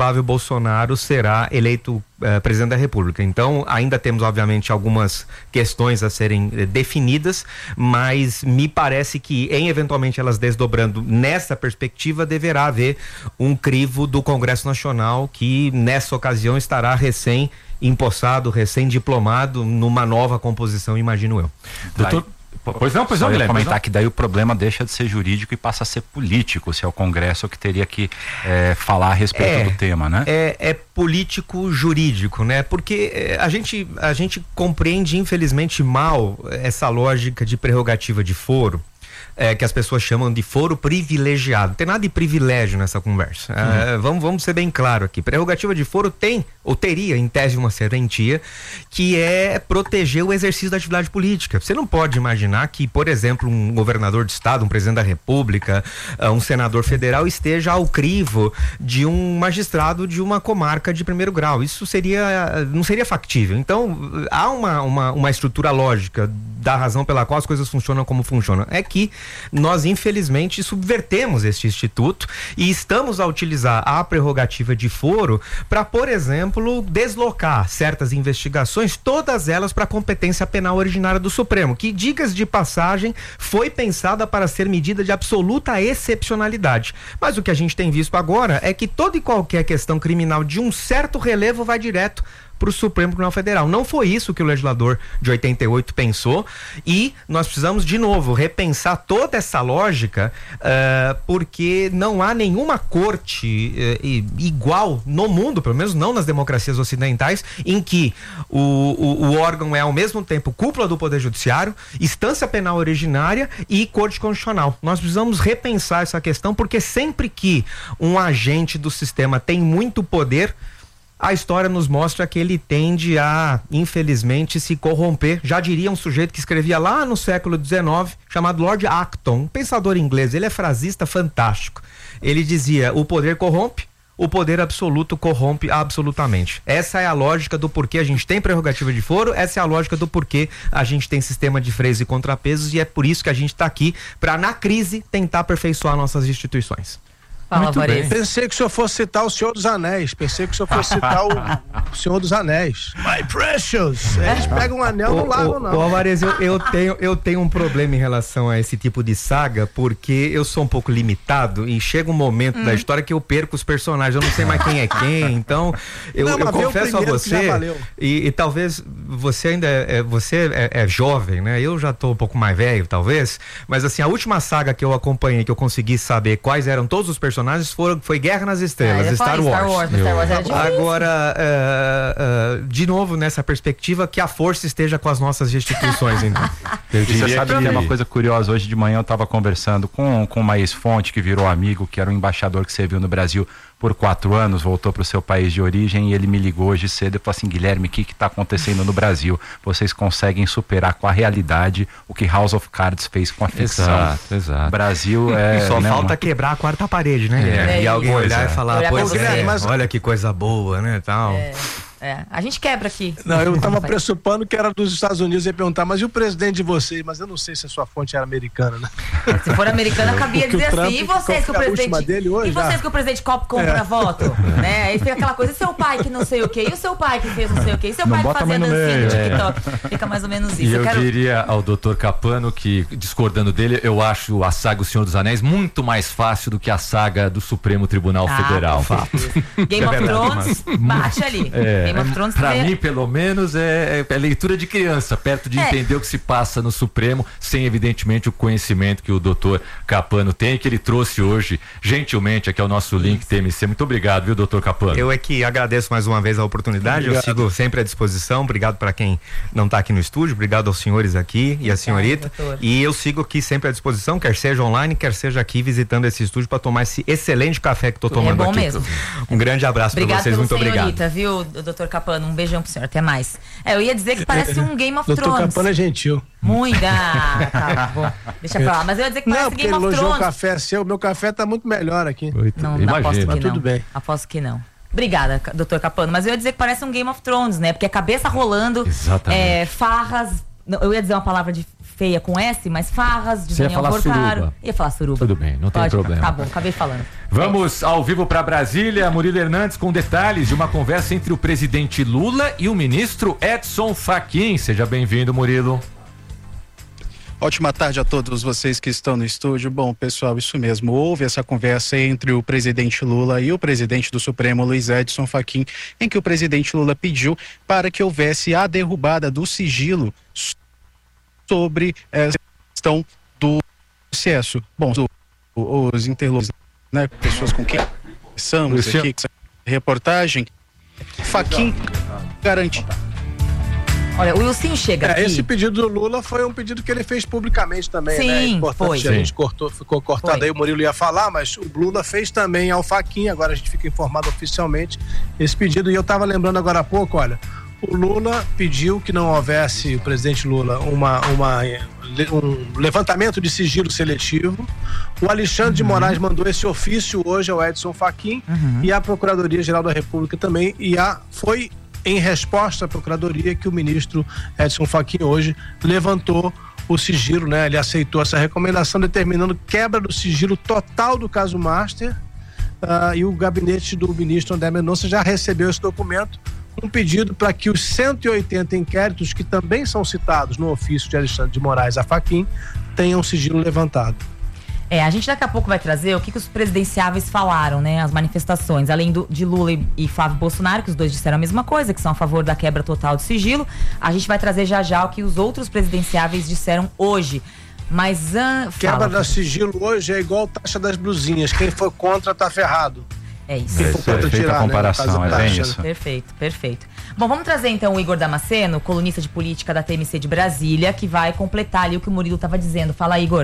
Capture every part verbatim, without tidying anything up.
Flávio Bolsonaro será eleito uh, presidente da República. Então, ainda temos, obviamente, algumas questões a serem uh, definidas, mas me parece que, em eventualmente elas desdobrando nessa perspectiva, deverá haver um crivo do Congresso Nacional que, nessa ocasião, estará recém empossado, recém-diplomado, numa nova composição, imagino eu. Doutor... Pois não, pois não, Guilherme. Comentar que daí o problema deixa de ser jurídico e passa a ser político, se é o Congresso que teria que é, falar a respeito é, do tema, né? É, é político-jurídico, né? Porque é, a gente, a gente compreende, infelizmente, mal essa lógica de prerrogativa de foro. É, que as pessoas chamam de foro privilegiado. Não tem nada de privilégio nessa conversa. Uhum. É, vamos, vamos ser bem claro aqui. Prerrogativa de foro tem, ou teria, em tese, uma serventia, que é proteger o exercício da atividade política. Você não pode imaginar que, por exemplo, um governador de estado, um presidente da República, um senador federal esteja ao crivo de um magistrado de uma comarca de primeiro grau. Isso seria, não seria factível. Então, há uma, uma, uma estrutura lógica da razão pela qual as coisas funcionam como funcionam. É que nós, infelizmente, subvertemos este instituto e estamos a utilizar a prerrogativa de foro para, por exemplo, deslocar certas investigações, todas elas para a competência penal originária do Supremo, que, digas de passagem, foi pensada para ser medida de absoluta excepcionalidade. Mas o que a gente tem visto agora é que toda e qualquer questão criminal de um certo relevo vai direto para o Supremo Tribunal Federal. Não foi isso que o legislador de oitenta e oito pensou, e nós precisamos, de novo, repensar toda essa lógica, uh, porque não há nenhuma corte uh, igual no mundo, pelo menos não nas democracias ocidentais, em que o, o, o órgão é ao mesmo tempo cúpula do Poder Judiciário, instância penal originária e Corte Constitucional. Nós precisamos repensar essa questão, porque sempre que um agente do sistema tem muito poder, a história nos mostra que ele tende a, infelizmente, se corromper. Já diria um sujeito que escrevia lá no século dezenove, chamado Lord Acton, um pensador inglês. Ele é frasista fantástico. Ele dizia: o poder corrompe, o poder absoluto corrompe absolutamente. Essa é a lógica do porquê a gente tem prerrogativa de foro, essa é a lógica do porquê a gente tem sistema de freios e contrapesos, e é por isso que a gente está aqui, para, na crise, tentar aperfeiçoar nossas instituições. Fala, Varese. Pensei que o senhor fosse citar o Senhor dos Anéis. Pensei que o senhor fosse citar o, o Senhor dos Anéis. My precious! Eles pegam um anel e não largam, não. Ô, Varese, eu, eu, tenho, eu tenho um problema em relação a esse tipo de saga, porque eu sou um pouco limitado e chega um momento hum. da história que eu perco os personagens. Eu não sei mais quem é quem, então eu, não, eu confesso a você, e, e talvez você ainda é, você é, é jovem, né? Eu já tô um pouco mais velho, talvez, mas assim, a última saga que eu acompanhei, que eu consegui saber quais eram todos os personagens, Foram, foi Guerra nas Estrelas, ah, Star, Wars. Star Wars. Star Wars era difícil. Agora, uh, uh, de novo, nessa perspectiva, que a força esteja com as nossas instituições. Então. Eu diria Você sabe que é uma coisa curiosa. Hoje de manhã eu estava conversando com, com uma ex-fonte que virou amigo, que era um embaixador que serviu no Brasil por quatro anos, voltou para o seu país de origem, e ele me ligou hoje cedo e falou assim: Guilherme, o que está acontecendo no Brasil? Vocês conseguem superar com a realidade o que House of Cards fez com a ficção. Exato, exato. Brasil é... Só né, falta uma... quebrar a quarta parede, né? É, é, e alguém olhar é. e falar, olhar pois é, mas... olha que coisa boa, né, tal. É. É, a gente quebra aqui. Não, eu estava pressupondo que era dos Estados Unidos e ia perguntar, mas e o presidente de vocês? Mas eu não sei se a sua fonte era americana, né? Se for americana, cabia dizer assim, Trump, e vocês que o presidente. Dele hoje, e vocês já? que o presidente Copo compra é. voto? Né? Aí fica aquela coisa, e seu pai que não sei o quê, e o seu pai que fez não sei o quê, e seu não pai que fazia dancinha meio, no TikTok. É. Fica mais ou menos isso. E eu, eu quero... diria ao doutor Capano que, discordando dele, eu acho a saga O Senhor dos Anéis muito mais fácil do que a saga do Supremo Tribunal ah, Federal. Fato. Game of Thrones, bate ali. É, Game of Thrones pra vê... mim, pelo menos, é, é leitura de criança, perto de é. entender o que se passa no Supremo, sem, evidentemente, o conhecimento que o doutor Capano tem, que ele trouxe hoje, gentilmente, aqui ao nosso link T M C. Muito obrigado, viu, doutor Capano? Eu é que agradeço mais uma vez a oportunidade. Obrigado. Eu sigo sempre à disposição. Obrigado para quem não está aqui no estúdio, obrigado aos senhores aqui e à senhorita. Doutor. E eu sigo aqui sempre à disposição, quer seja online, quer seja aqui visitando esse estúdio para tomar esse excelente café que estou tomando é bom aqui. Mesmo. Um grande abraço para vocês, muito obrigado. Obrigado, viu, doutor Capano? Um beijão pro senhor, até mais. É, eu ia dizer que parece um Game of Thrones. doutor Capano é gentil. Muito, ah, tá bom. Deixa pra lá. Mas eu ia dizer que parece não, Game of Thrones. Não, porque o café seu, meu café tá muito melhor aqui. Muito, não, não aposto que mas não. tudo bem. Aposto que não. Obrigada, doutor Capano. Mas eu ia dizer que parece um Game of Thrones, né? Porque a cabeça rolando, é, farras. Eu ia dizer uma palavra de feia com S, mas Farras, de Você ia Daniel falar Porcaro. Suruba. Ia falar Suruba. Tudo bem, não tem Pode, problema. Tá bom, acabei falando. Vamos ao vivo para Brasília. Murilo Hernandes com detalhes de uma conversa entre o presidente Lula e o ministro Edson Fachin. Seja bem-vindo, Murilo. Ótima tarde a todos vocês que estão no estúdio. Bom, pessoal, isso mesmo. Houve essa conversa entre o presidente Lula e o presidente do Supremo, Luiz Edson Fachin, em que o presidente Lula pediu para que houvesse a derrubada do sigilo sobre a questão do processo. Bom, os interlocutores, né, pessoas com quem conversamos aqui, reportagem, Fachin garante. Olha, o Wilson chega é, aqui. Esse pedido do Lula foi um pedido que ele fez publicamente também, Sim, né? Importante, foi. a gente cortou, ficou cortado Foi. aí, o Murilo ia falar, mas o Lula fez também ao Fachin, agora a gente fica informado oficialmente esse pedido. E eu estava lembrando agora há pouco, olha, o Lula pediu que não houvesse, o presidente Lula, uma, uma, um levantamento de sigilo seletivo. O Alexandre uhum. de Moraes mandou esse ofício hoje ao Edson Fachin uhum. e a Procuradoria-Geral da República também, e a, foi em resposta à Procuradoria que o ministro Edson Fachin hoje levantou o sigilo, né? Ele aceitou essa recomendação, determinando quebra do sigilo total do caso Master, uh, e o gabinete do ministro André Mendonça já recebeu esse documento, um pedido para que os cento e oitenta inquéritos que também são citados no ofício de Alexandre de Moraes a Fachin tenham sigilo levantado. É, a gente daqui a pouco vai trazer o que, que os presidenciáveis falaram, né? As manifestações, além do, de Lula e, e Flávio Bolsonaro, que os dois disseram a mesma coisa, que são a favor da quebra total do sigilo. A gente vai trazer já já o que os outros presidenciáveis disseram hoje. Mas uh, quebra da sigilo hoje é igual taxa das blusinhas. Quem for contra tá ferrado. É isso. Quem for contra tirar, a comparação, né? é bem taxa, isso. Né? Perfeito, perfeito. Bom, vamos trazer então o Igor Damasceno, colunista de política da T M C de Brasília, que vai completar ali o que o Murilo estava dizendo. Fala, Igor.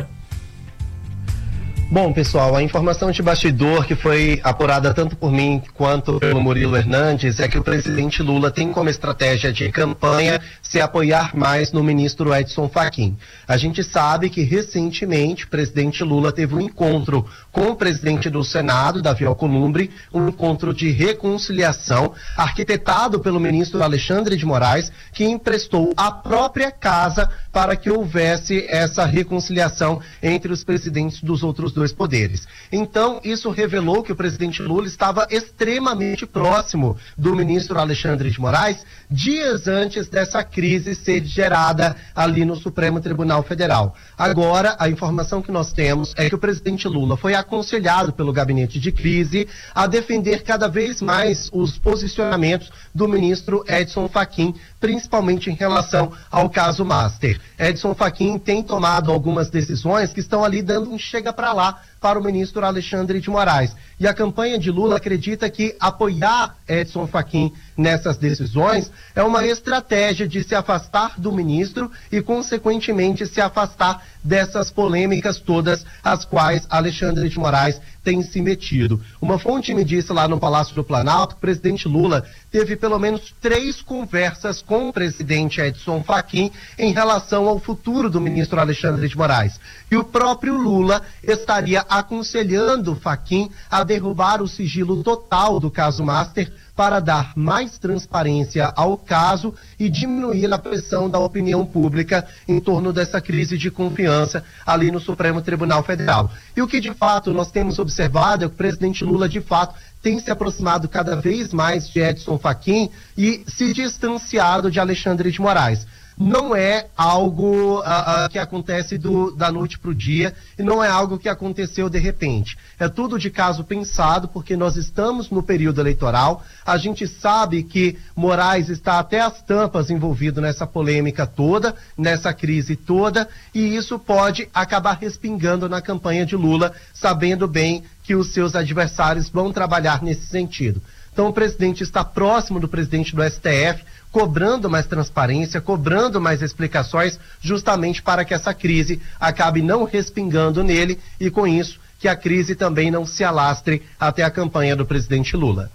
Bom, pessoal, a informação de bastidor que foi apurada tanto por mim quanto pelo Murilo Hernandes é que o presidente Lula tem como estratégia de campanha se apoiar mais no ministro Edson Fachin. A gente sabe que recentemente o presidente Lula teve um encontro com o presidente do Senado, Davi Alcolumbre, um encontro de reconciliação arquitetado pelo ministro Alexandre de Moraes, que emprestou a própria casa para que houvesse essa reconciliação entre os presidentes dos outros dois poderes. Então, isso revelou que o presidente Lula estava extremamente próximo do ministro Alexandre de Moraes dias antes dessa crise ser gerada ali no Supremo Tribunal Federal. Agora, a informação que nós temos é que o presidente Lula foi aconselhado pelo gabinete de crise a defender cada vez mais os posicionamentos do ministro Edson Fachin, principalmente em relação ao caso Master. Edson Fachin tem tomado algumas decisões que estão ali dando um chega para lá para o ministro Alexandre de Moraes. E a campanha de Lula acredita que apoiar Edson Fachin nessas decisões é uma estratégia de se afastar do ministro e, consequentemente, se afastar dessas polêmicas todas as quais Alexandre de Moraes tem se metido. Uma fonte me disse lá no Palácio do Planalto que o presidente Lula teve pelo menos três conversas com o presidente Edson Fachin em relação ao futuro do ministro Alexandre de Moraes. E o próprio Lula estaria aconselhando Fachin a derrubar o sigilo total do caso Master para dar mais transparência ao caso e diminuir a pressão da opinião pública em torno dessa crise de confiança ali no Supremo Tribunal Federal. E o que de fato nós temos observado é que o presidente Lula de fato tem se aproximado cada vez mais de Edson Fachin e se distanciado de Alexandre de Moraes. Não é algo uh, uh, que acontece do, da noite para o dia e não é algo que aconteceu de repente. É tudo de caso pensado, porque nós estamos no período eleitoral, a gente sabe que Moraes está até as tampas envolvido nessa polêmica toda, nessa crise toda, e isso pode acabar respingando na campanha de Lula, sabendo bem que os seus adversários vão trabalhar nesse sentido. Então o presidente está próximo do presidente do S T F, cobrando mais transparência, cobrando mais explicações, justamente para que essa crise acabe não respingando nele e, com isso, que a crise também não se alastre até a campanha do presidente Lula.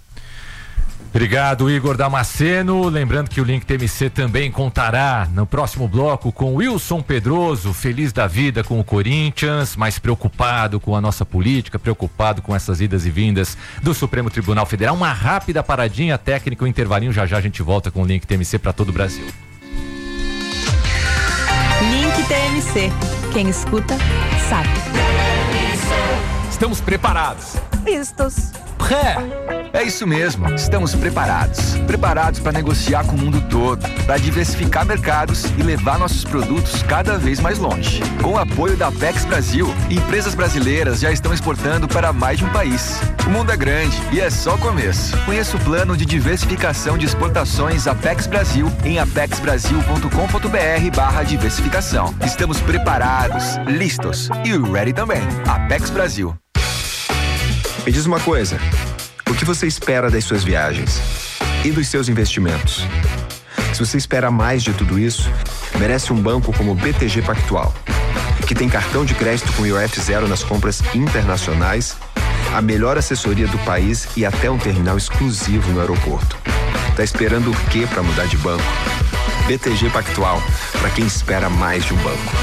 Obrigado, Igor Damasceno. Lembrando que o Link T M C também contará no próximo bloco com Wilson Pedroso, feliz da vida com o Corinthians, mas preocupado com a nossa política, preocupado com essas idas e vindas do Supremo Tribunal Federal. Uma rápida paradinha técnica, um intervalinho, já já a gente volta com o Link T M C para todo o Brasil. Link T M C. Quem escuta, sabe. Estamos preparados. Vistos. Pré. É isso mesmo, estamos preparados. Preparados para negociar com o mundo todo, para diversificar mercados e levar nossos produtos cada vez mais longe. Com o apoio da Apex Brasil, empresas brasileiras já estão exportando para mais de um país. O mundo é grande e é só o começo. Conheça o plano de diversificação de exportações Apex Brasil em apexbrasil.com.br barra diversificação. Estamos preparados, listos e ready também. Apex Brasil. Me diz uma coisa, o que você espera das suas viagens e dos seus investimentos? Se você espera mais de tudo isso, merece um banco como o B T G Pactual, que tem cartão de crédito com I O F zero nas compras internacionais, a melhor assessoria do país e até um terminal exclusivo no aeroporto. Tá esperando o quê para mudar de banco? B T G Pactual, para quem espera mais de um banco.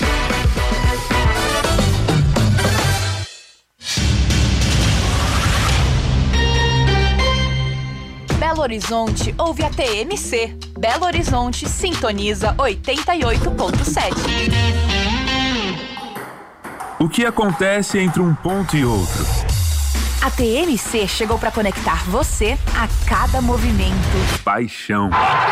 Belo Horizonte ouve a T M C. Belo Horizonte sintoniza oitenta e oito ponto sete. O que acontece entre um ponto e outro? A T M C chegou para conectar você a cada movimento. Paixão.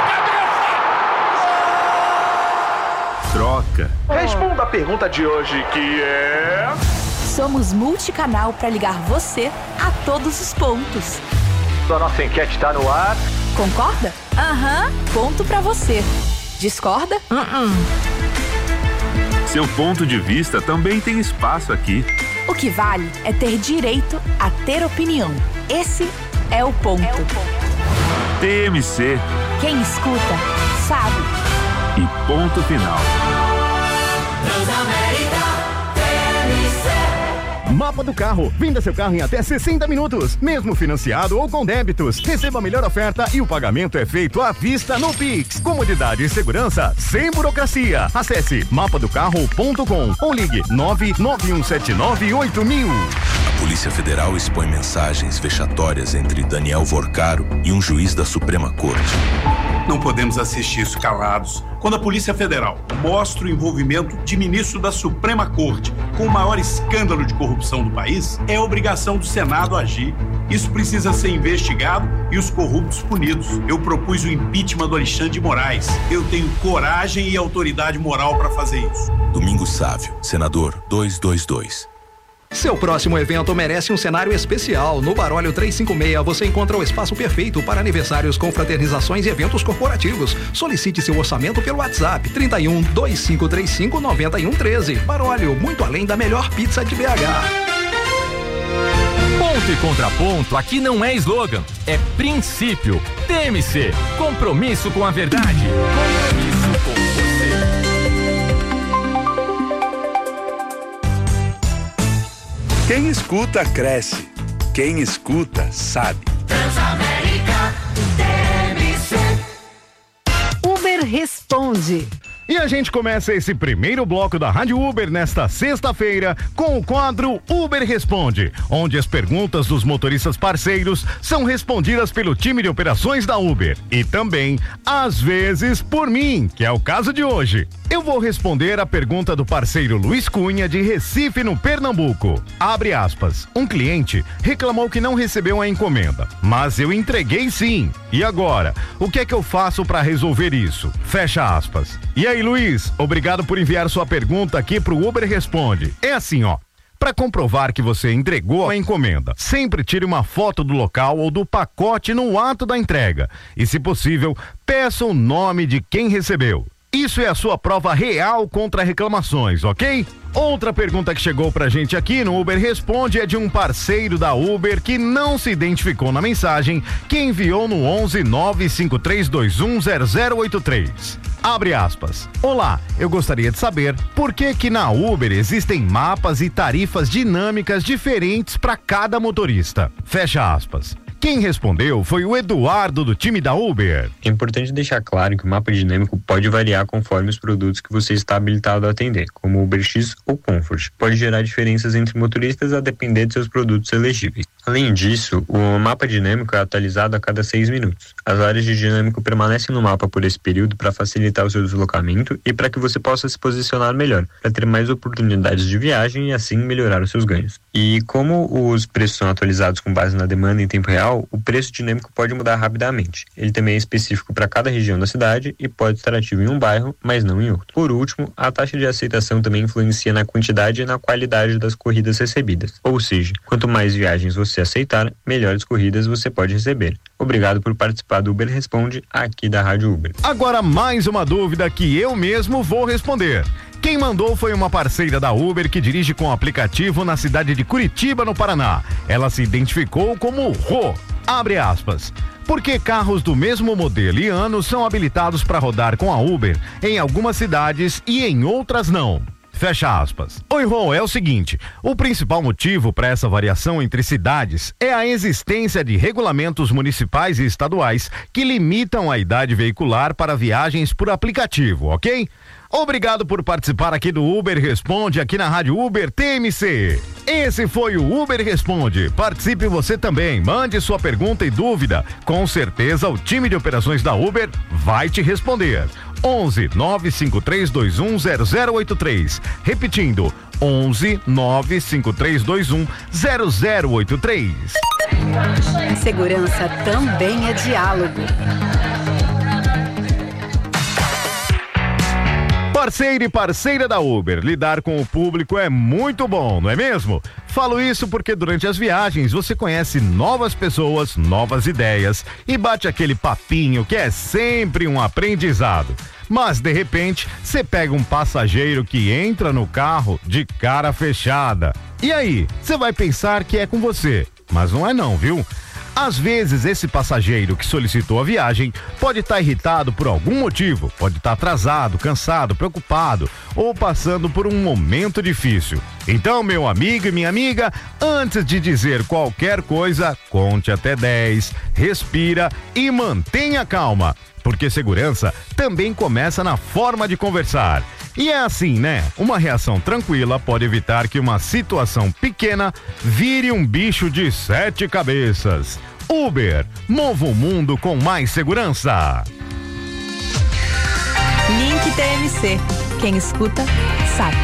Troca. Responda a pergunta de hoje, que é... Somos multicanal para ligar você a todos os pontos. A nossa enquete está no ar. Concorda? Aham. Uhum. Ponto pra você. Discorda? Uh-uh. Seu ponto de vista também tem espaço aqui. O que vale é ter direito a ter opinião. Esse é o ponto. É o ponto. T M C. Quem escuta, sabe. E ponto final. Transamérica T M C. Mapa do Carro. Venda seu carro em até sessenta minutos, mesmo financiado ou com débitos. Receba a melhor oferta e o pagamento é feito à vista no Pix. Comodidade e segurança sem burocracia. Acesse mapa do carro ponto com ou ligue nove nove um sete nove oito mil. A Polícia Federal expõe mensagens vexatórias entre Daniel Vorcaro e um juiz da Suprema Corte. Não podemos assistir isso calados. Quando a Polícia Federal mostra o envolvimento de ministro da Suprema Corte com o maior escândalo de corrupção do país, é obrigação do Senado agir. Isso precisa ser investigado e os corruptos punidos. Eu propus o impeachment do Alexandre de Moraes. Eu tenho coragem e autoridade moral para fazer isso. Domingos Sávio, senador duzentos e vinte e dois. Seu próximo evento merece um cenário especial. No Barólio trezentos e cinquenta e seis você encontra o espaço perfeito para aniversários, confraternizações e eventos corporativos. Solicite seu orçamento pelo WhatsApp trinta e um, vinte e cinco trinta e cinco, noventa e um treze. Barólio, muito além da melhor pizza de B H. Ponto e contraponto aqui não é slogan, é princípio. T M C, compromisso com a verdade. Compromisso com você. Quem escuta, cresce. Quem escuta, sabe. Transamérica T M C. Uber responde. E a gente começa esse primeiro bloco da Rádio Uber nesta sexta-feira com o quadro Uber Responde, onde as perguntas dos motoristas parceiros são respondidas pelo time de operações da Uber e também, às vezes, por mim, que é o caso de hoje. Eu vou responder a pergunta do parceiro Luiz Cunha de Recife, no Pernambuco. Abre aspas. Um cliente reclamou que não recebeu a encomenda, mas eu entreguei sim. E agora? O que é que eu faço para resolver isso? Fecha aspas. E aí, Luiz, obrigado por enviar sua pergunta aqui pro Uber Responde. É assim, ó. Para comprovar que você entregou a encomenda, sempre tire uma foto do local ou do pacote no ato da entrega. E, se possível, peça o nome de quem recebeu. Isso é a sua prova real contra reclamações, ok? Outra pergunta que chegou pra gente aqui no Uber Responde é de um parceiro da Uber que não se identificou na mensagem, que enviou no onze nove cinco três dois um zero zero oito três. Abre aspas. Olá, eu gostaria de saber por que que na Uber existem mapas e tarifas dinâmicas diferentes para cada motorista. Fecha aspas. Quem respondeu foi o Eduardo, do time da Uber. É importante deixar claro que o mapa dinâmico pode variar conforme os produtos que você está habilitado a atender, como UberX ou Comfort. Pode gerar diferenças entre motoristas a depender de seus produtos elegíveis. Além disso, o mapa dinâmico é atualizado a cada seis minutos. As áreas de dinâmico permanecem no mapa por esse período para facilitar o seu deslocamento e para que você possa se posicionar melhor, para ter mais oportunidades de viagem e assim melhorar os seus ganhos. E como os preços são atualizados com base na demanda em tempo real, o preço dinâmico pode mudar rapidamente. Ele também é específico para cada região da cidade e pode estar ativo em um bairro, mas não em outro. Por último, a taxa de aceitação também influencia na quantidade e na qualidade das corridas recebidas. Ou seja, quanto mais viagens você aceitar, melhores corridas você pode receber. Obrigado por participar do Uber Responde aqui da Rádio Uber. Agora mais uma dúvida que eu mesmo vou responder. Quem mandou foi uma parceira da Uber que dirige com o aplicativo na cidade de Curitiba, no Paraná. Ela se identificou como Rô. Abre aspas. Porque carros do mesmo modelo e ano são habilitados para rodar com a Uber em algumas cidades e em outras não. Fecha aspas. Oi, Rô, é o seguinte, o principal motivo para essa variação entre cidades é a existência de regulamentos municipais e estaduais que limitam a idade veicular para viagens por aplicativo, ok? Obrigado por participar aqui do Uber Responde, aqui na Rádio Uber T M C. Esse foi o Uber Responde. Participe você também. Mande sua pergunta e dúvida. Com certeza o time de operações da Uber vai te responder. onze nove cinco três dois um zero zero oito três. Repetindo, onze nove cinco três dois um zero zero oito três. Segurança também é diálogo. Parceiro e parceira da Uber, lidar com o público é muito bom, não é mesmo? Falo isso porque durante as viagens você conhece novas pessoas, novas ideias e bate aquele papinho que é sempre um aprendizado. Mas de repente, você pega um passageiro que entra no carro de cara fechada. E aí, você vai pensar que é com você, mas não é não, viu? Às vezes, esse passageiro que solicitou a viagem pode estar irritado por algum motivo, pode estar atrasado, cansado, preocupado ou passando por um momento difícil. Então, meu amigo e minha amiga, antes de dizer qualquer coisa, conte até dez, respira e mantenha calma, porque segurança também começa na forma de conversar. E é assim, né? Uma reação tranquila pode evitar que uma situação pequena vire um bicho de sete cabeças. Uber, mova o mundo com mais segurança. Link T M C. Quem escuta, sabe.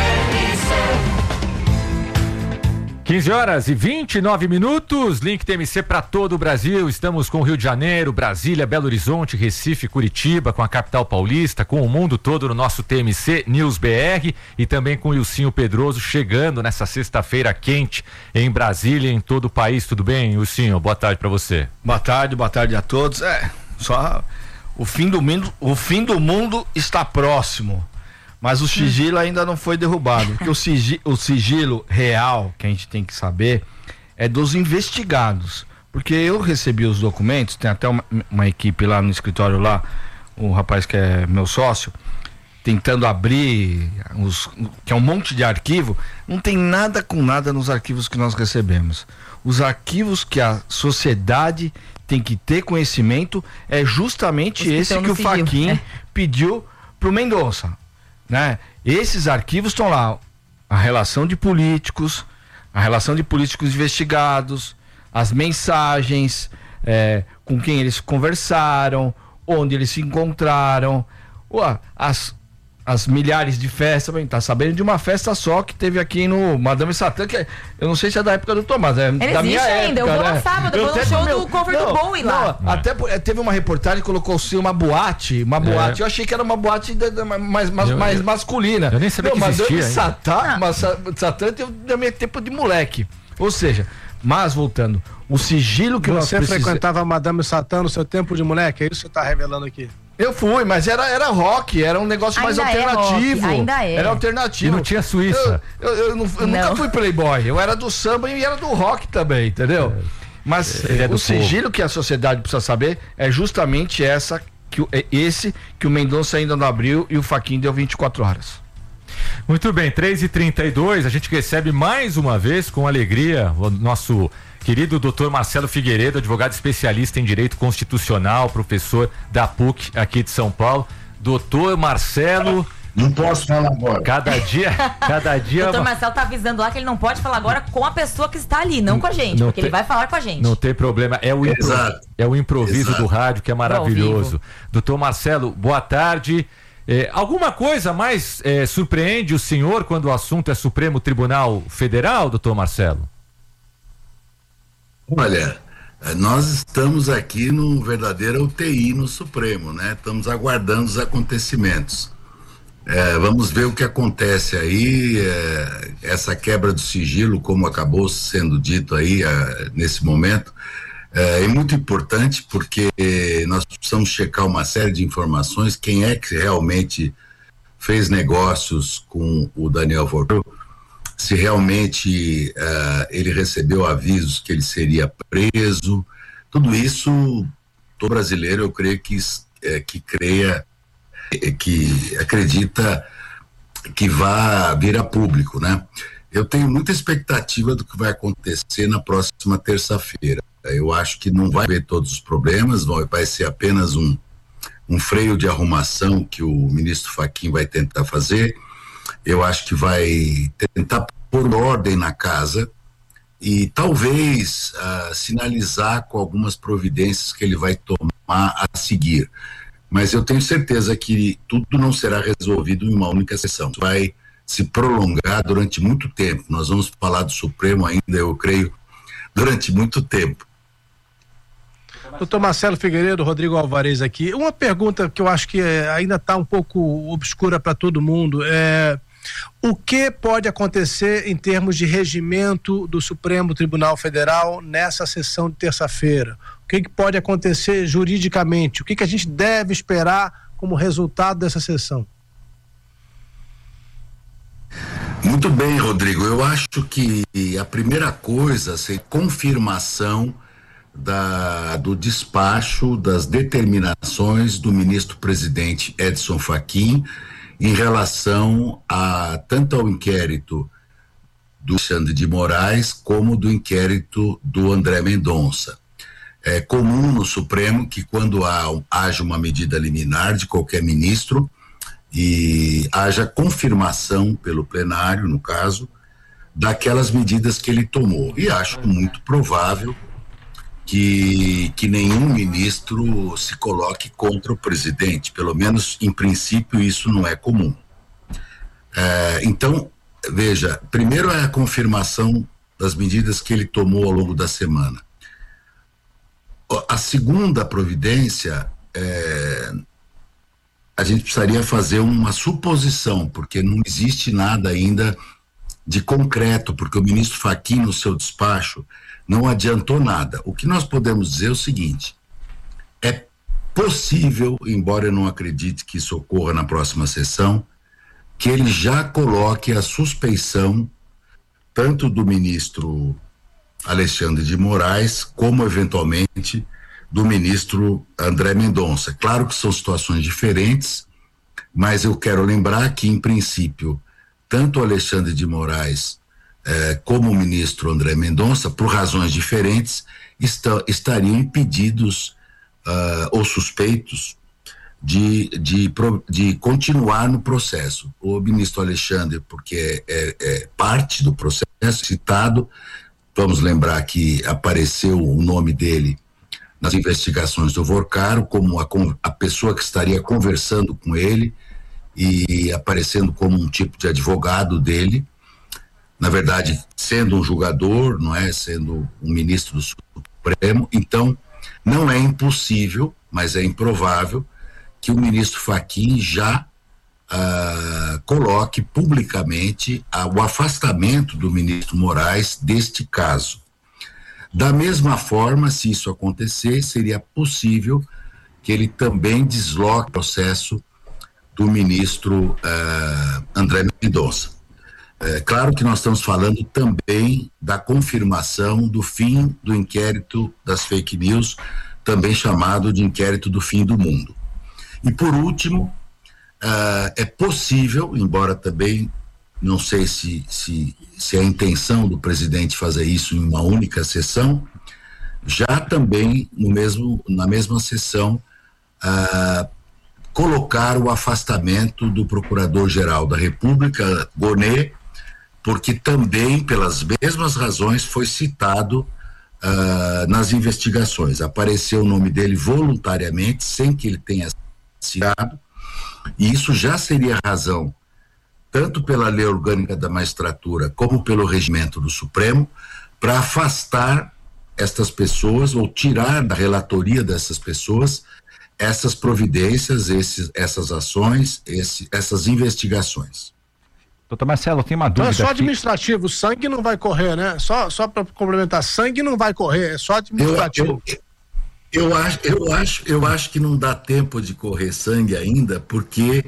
quinze horas e vinte e nove minutos, Link T M C para todo o Brasil. Estamos com Rio de Janeiro, Brasília, Belo Horizonte, Recife, Curitiba, com a capital paulista, com o mundo todo no nosso T M C News B R e também com o Ilcinho Pedroso chegando nessa sexta-feira quente em Brasília e em todo o país. Tudo bem, Ilcinho? Boa tarde para você. Boa tarde, boa tarde a todos. É, só o fim do mundo, o fim do mundo está próximo. Mas o sigilo ainda não foi derrubado, porque o sigilo, o sigilo real que a gente tem que saber é dos investigados, porque eu recebi os documentos, tem até uma, uma equipe lá no escritório lá, o rapaz que é meu sócio, tentando abrir os, que é um monte de arquivo, não tem nada com nada nos arquivos que nós recebemos. Os arquivos que a sociedade tem que ter conhecimento é justamente que esse que o Fachin é. pediu pro Mendonça. Né? Esses arquivos estão lá, a relação de políticos, a relação de políticos investigados, as mensagens, é, com quem eles conversaram, onde eles se encontraram, ué, as, as milhares de festas. Tá sabendo de uma festa só que teve aqui no Madame Satã, que é, eu não sei se é da época do Tomás, é Ele da minha ainda. época, eu vou né? lá sábado, eu vou no show meu... do cover não, do Bowie lá. Não, até teve uma reportagem que colocou uma boate, uma boate, é. eu achei que era uma boate de, de, mais, mais, eu, mais masculina. Eu nem sabia não, que existia. Madame Satã, mas Satã teve da minha tempo de moleque. Ou seja, mas voltando, o sigilo que você nós frequentava a Madame Satã no seu tempo de moleque, é isso que você tá revelando aqui? Eu fui, mas era, era rock, era um negócio mais ainda alternativo. É ainda é. Era alternativo. E não tinha Suíça. Eu, eu, eu, não, eu nunca fui playboy, eu era do samba e era do rock também, entendeu? É. Mas é o sigilo povo. Que a sociedade precisa saber é justamente essa, que, é esse que o Mendonça ainda não abriu e o Fachin deu vinte e quatro horas. Muito bem, três e trinta e dois, a gente recebe mais uma vez com alegria o nosso querido doutor Marcelo Figueiredo, advogado especialista em direito constitucional, professor da P U C aqui de São Paulo. Doutor Marcelo, Não posso falar agora. Cada dia, cada dia... O doutor Marcelo tá avisando lá que ele não pode falar agora com a pessoa que está ali, não com a gente, não porque tem, ele vai falar com a gente. Não tem problema, é o, impro, é o improviso Exato. do rádio que é maravilhoso. Doutor Marcelo, boa tarde. É, alguma coisa mais é, surpreende o senhor quando o assunto é Supremo Tribunal Federal, doutor Marcelo? Olha, nós estamos aqui num verdadeiro U T I no Supremo, né? Estamos aguardando os acontecimentos. É, vamos ver o que acontece aí, é, essa quebra do sigilo, como acabou sendo dito aí é, nesse momento, é, é muito importante porque nós precisamos checar uma série de informações, quem é que realmente fez negócios com o Daniel Vorcaro, se realmente uh, ele recebeu avisos que ele seria preso, tudo isso, todo brasileiro, eu creio que, é, que creia, é, que acredita que vai vir a público, né? Eu tenho muita expectativa do que vai acontecer na próxima terça-feira. Eu acho que não vai haver todos os problemas, vai ser apenas um, um freio de arrumação que o ministro Fachin vai tentar fazer. Eu acho que vai tentar pôr ordem na casa e talvez uh, sinalizar com algumas providências que ele vai tomar a seguir. Mas eu tenho certeza que tudo não será resolvido em uma única sessão. Vai se prolongar durante muito tempo. Nós vamos falar do Supremo ainda, eu creio, durante muito tempo. Doutor Marcelo Figueiredo, Rodrigo Alvarez aqui. Uma pergunta que eu acho que é, ainda está um pouco obscura para todo mundo é: o que pode acontecer em termos de regimento do Supremo Tribunal Federal nessa sessão de terça-feira? O que, que pode acontecer juridicamente? O que, que a gente deve esperar como resultado dessa sessão? Muito bem, Rodrigo. Eu acho que a primeira coisa é confirmação da, do despacho das determinações do ministro-presidente Edson Fachin em relação a tanto ao inquérito do Alexandre de Moraes como do inquérito do André Mendonça. É comum no Supremo que quando há, haja uma medida liminar de qualquer ministro e haja confirmação pelo plenário, no caso, daquelas medidas que ele tomou. E acho muito provável que, que nenhum ministro se coloque contra o presidente, pelo menos em princípio isso não é comum. É, então, veja, primeiro é a confirmação das medidas que ele tomou ao longo da semana. A segunda providência, é, a gente precisaria fazer uma suposição, porque não existe nada ainda de concreto, porque o ministro Fachin, no seu despacho, não adiantou nada. O que nós podemos dizer é o seguinte: é possível, embora eu não acredite que isso ocorra na próxima sessão, que ele já coloque a suspeição tanto do ministro Alexandre de Moraes, como eventualmente do ministro André Mendonça. Claro que são situações diferentes, mas eu quero lembrar que, em princípio, tanto o Alexandre de Moraes eh, como o ministro André Mendonça, por razões diferentes, está, estariam impedidos uh, ou suspeitos de, de, de continuar no processo. O ministro Alexandre, porque é, é, é parte do processo citado, vamos lembrar que apareceu o nome dele nas investigações do Vorcaro como a, a pessoa que estaria conversando com ele e aparecendo como um tipo de advogado dele, na verdade sendo um julgador, não é, sendo um ministro do Supremo. Então não é impossível, mas é improvável que o ministro Fachin já Uh, coloque publicamente uh, o afastamento do ministro Moraes deste caso. Da mesma forma, se isso acontecer, seria possível que ele também desloque o processo do ministro uh, André Mendonça. É claro que nós estamos falando também da confirmação do fim do inquérito das fake news, também chamado de inquérito do fim do mundo. E por último, Uh, é possível, embora também não sei se, se, se é a intenção do presidente fazer isso em uma única sessão, já também no mesmo, na mesma sessão uh, colocar o afastamento do Procurador-Geral da República, Gonet, porque também, pelas mesmas razões, foi citado uh, nas investigações. Apareceu o nome dele voluntariamente, sem que ele tenha citado, e isso já seria razão, tanto pela lei orgânica da magistratura, como pelo regimento do Supremo, para afastar estas pessoas, ou tirar da relatoria dessas pessoas, essas providências, esses, essas ações, esse, essas investigações. Doutor Marcelo, tem uma dúvida. Então é só aqui. administrativo, sangue não vai correr, né? Só, só para complementar, sangue não vai correr, é só administrativo. Eu, eu, eu, acho, eu, acho, eu acho que não dá tempo de correr sangue ainda, porque,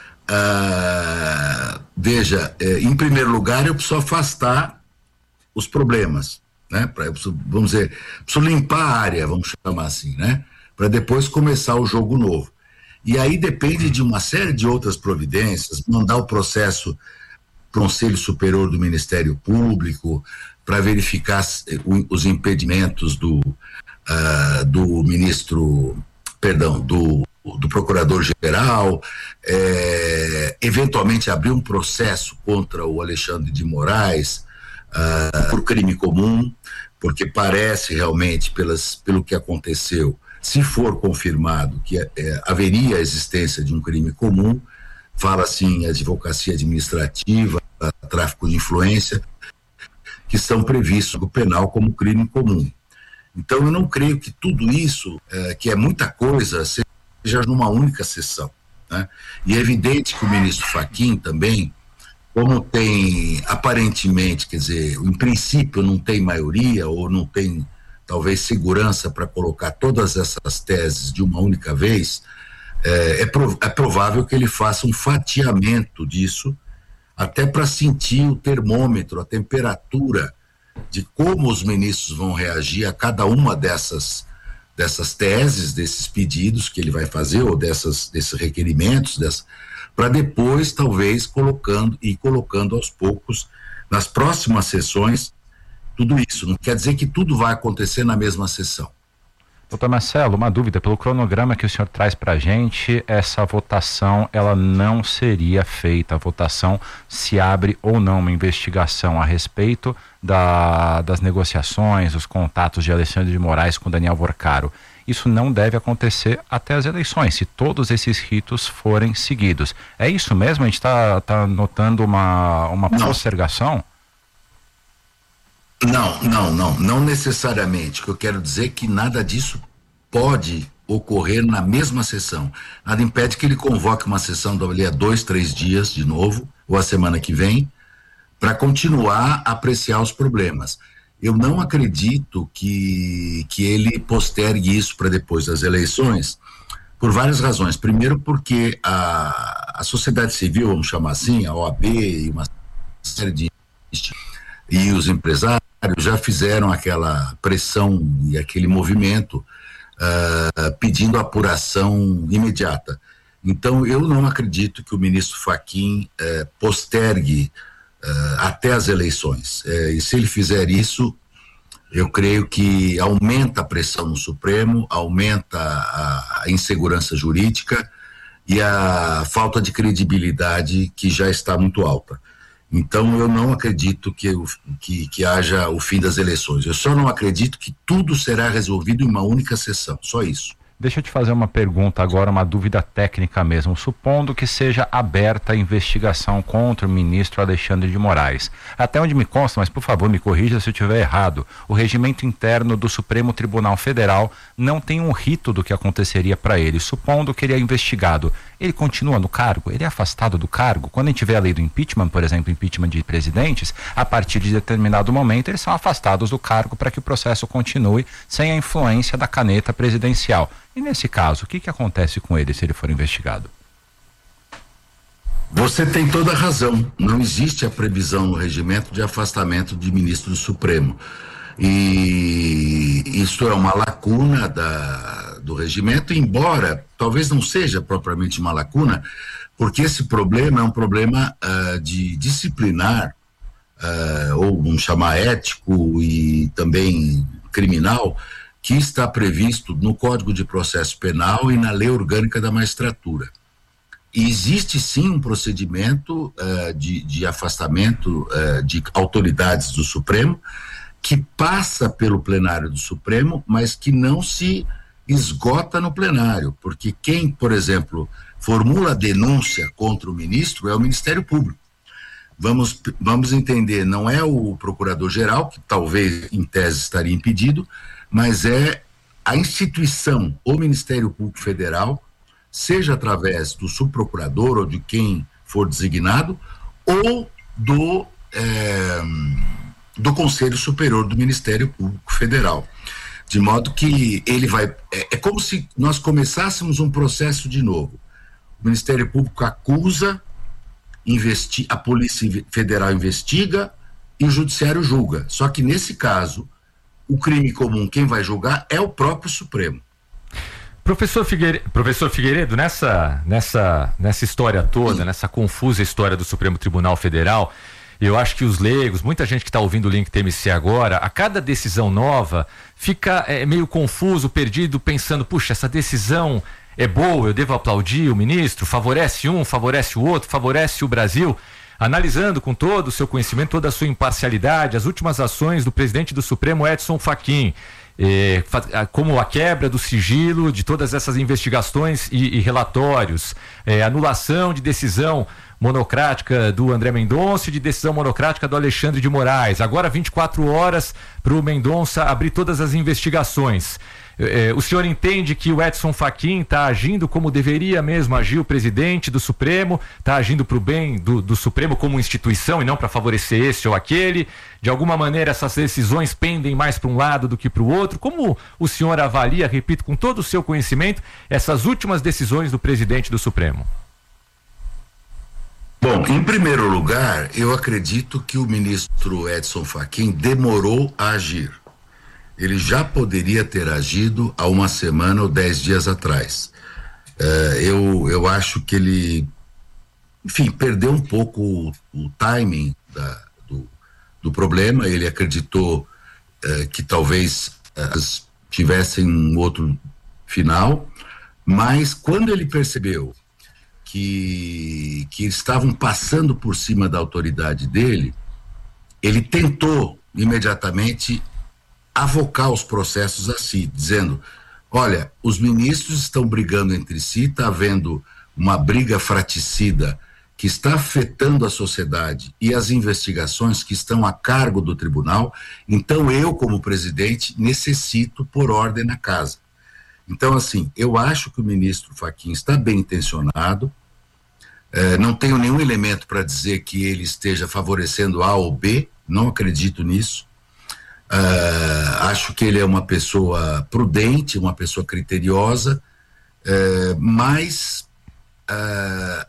ah, veja, eh, em primeiro lugar, eu preciso afastar os problemas, né? Pra, eu preciso, vamos dizer, preciso limpar a área, vamos chamar assim, né? Para depois começar o jogo novo. E aí depende de uma série de outras providências, mandar o processo para o Conselho Superior do Ministério Público, para verificar os impedimentos do, uh, do ministro, perdão, do, do Procurador-Geral, é, eventualmente abrir um processo contra o Alexandre de Moraes uh, por crime comum, porque parece realmente, pelas, pelo que aconteceu, se for confirmado que é, haveria a existência de um crime comum, fala assim, advocacia administrativa, tráfico de influência, que são previstos no penal como crime comum. Então eu não creio que tudo isso, é, que é muita coisa, seja numa única sessão, né? E é evidente que o ministro Fachin também, como tem aparentemente, quer dizer, em princípio não tem maioria ou não tem talvez segurança para colocar todas essas teses de uma única vez, é, é, prov- é provável que ele faça um fatiamento disso, até para sentir o termômetro, a temperatura de como os ministros vão reagir a cada uma dessas, dessas teses, desses pedidos que ele vai fazer, ou dessas, desses requerimentos, dessa, para depois, talvez, colocando e colocando aos poucos, nas próximas sessões, tudo isso. Não quer dizer que tudo vai acontecer na mesma sessão. Doutor Marcelo, uma dúvida, pelo cronograma que o senhor traz para a gente, essa votação, ela não seria feita, a votação se abre ou não uma investigação a respeito da, das negociações, os contatos de Alexandre de Moraes com Daniel Vorcaro. Isso não deve acontecer até as eleições, se todos esses ritos forem seguidos. É isso mesmo? A gente está tá notando uma, uma postergação? Não, não, não, não necessariamente. O que eu quero dizer é que nada disso pode ocorrer na mesma sessão. Nada impede que ele convoque uma sessão dali a dois, três dias de novo, ou a semana que vem, para continuar a apreciar os problemas. Eu não acredito que, que ele postergue isso para depois das eleições, por várias razões. Primeiro porque a, a sociedade civil, vamos chamar assim, a O A B e uma série de... e os empresários já fizeram aquela pressão e aquele movimento uh, pedindo apuração imediata. Então eu não acredito que o ministro Fachin uh, postergue uh, até as eleições. Uh, e se ele fizer isso, eu creio que aumenta a pressão no Supremo, aumenta a, a insegurança jurídica e a falta de credibilidade que já está muito alta. Então eu não acredito que, que, que haja o fim das eleições. Eu só não acredito que tudo será resolvido em uma única sessão, só isso. Deixa eu te fazer uma pergunta agora, uma dúvida técnica mesmo. Supondo que seja aberta a investigação contra o ministro Alexandre de Moraes. Até onde me consta, mas por favor me corrija se eu estiver errado, o regimento interno do Supremo Tribunal Federal não tem um rito do que aconteceria para ele. Supondo que ele é investigado, ele continua no cargo? Ele é afastado do cargo? Quando a gente vê a lei do impeachment, por exemplo, impeachment de presidentes, a partir de determinado momento eles são afastados do cargo para que o processo continue sem a influência da caneta presidencial. E nesse caso, o que, que acontece com ele se ele for investigado? Você tem toda a razão. Não existe a previsão no regimento de afastamento de ministro do Supremo. E isso é uma lacuna da, do regimento, embora talvez não seja propriamente uma lacuna, porque esse problema é um problema uh, de disciplinar, uh, ou vamos chamar ético e também criminal, que está previsto no Código de Processo Penal e na Lei Orgânica da Magistratura. existe sim um procedimento uh, de, de afastamento uh, de autoridades do Supremo que passa pelo plenário do Supremo, mas que não se esgota no plenário, porque quem, por exemplo, formula denúncia contra o ministro é o Ministério Público. Vamos, vamos entender, não é o procurador-geral, que talvez em tese estaria impedido, mas é a instituição, o Ministério Público Federal, seja através do subprocurador ou de quem for designado, ou do, é, do Conselho Superior do Ministério Público Federal. De modo que ele vai... É, é como se nós começássemos um processo de novo. O Ministério Público acusa, investi, a Polícia Federal investiga e o Judiciário julga. Só que nesse caso, o crime comum, quem vai julgar é o próprio Supremo. Professor Figueiredo, professor Figueiredo, nessa, nessa, nessa história toda, nessa confusa história do Supremo Tribunal Federal, eu acho que os leigos, muita gente que está ouvindo o Link T M C agora, a cada decisão nova, fica é, meio confuso, perdido, pensando, puxa, essa decisão é boa, eu devo aplaudir o ministro, favorece um, favorece o outro, favorece o Brasil. Analisando com todo o seu conhecimento, toda a sua imparcialidade, as últimas ações do presidente do Supremo, Edson Fachin, eh, como a quebra do sigilo de todas essas investigações e, e relatórios, eh, anulação de decisão monocrática do André Mendonça e de decisão monocrática do Alexandre de Moraes. Agora vinte e quatro horas para o Mendonça abrir todas as investigações. Eh, o senhor entende que o Edson Fachin está agindo como deveria mesmo agir o presidente do Supremo, está agindo para o bem do, do Supremo como instituição e não para favorecer esse ou aquele? De alguma maneira essas decisões pendem mais para um lado do que para o outro? Como o senhor avalia, repito, com todo o seu conhecimento, essas últimas decisões do presidente do Supremo? Bom, em primeiro lugar, eu acredito que o ministro Edson Fachin demorou a agir. Ele já poderia ter agido há uma semana ou dez dias atrás. Uh, eu, eu acho que ele, enfim, perdeu um pouco o, o timing da, do, do problema. Ele acreditou uh, que talvez uh, tivessem um outro final, mas quando ele percebeu que, que estavam passando por cima da autoridade dele, ele tentou imediatamente avocar os processos a si, dizendo, olha, os ministros estão brigando entre si, está havendo uma briga fraticida que está afetando a sociedade e as investigações que estão a cargo do tribunal, então eu, como presidente, necessito pôr ordem na casa. Então, assim, eu acho que o ministro Fachin está bem intencionado, eh, não tenho nenhum elemento para dizer que ele esteja favorecendo A ou B, não acredito nisso. Uh, acho que ele é uma pessoa prudente, uma pessoa criteriosa, uh, mas uh,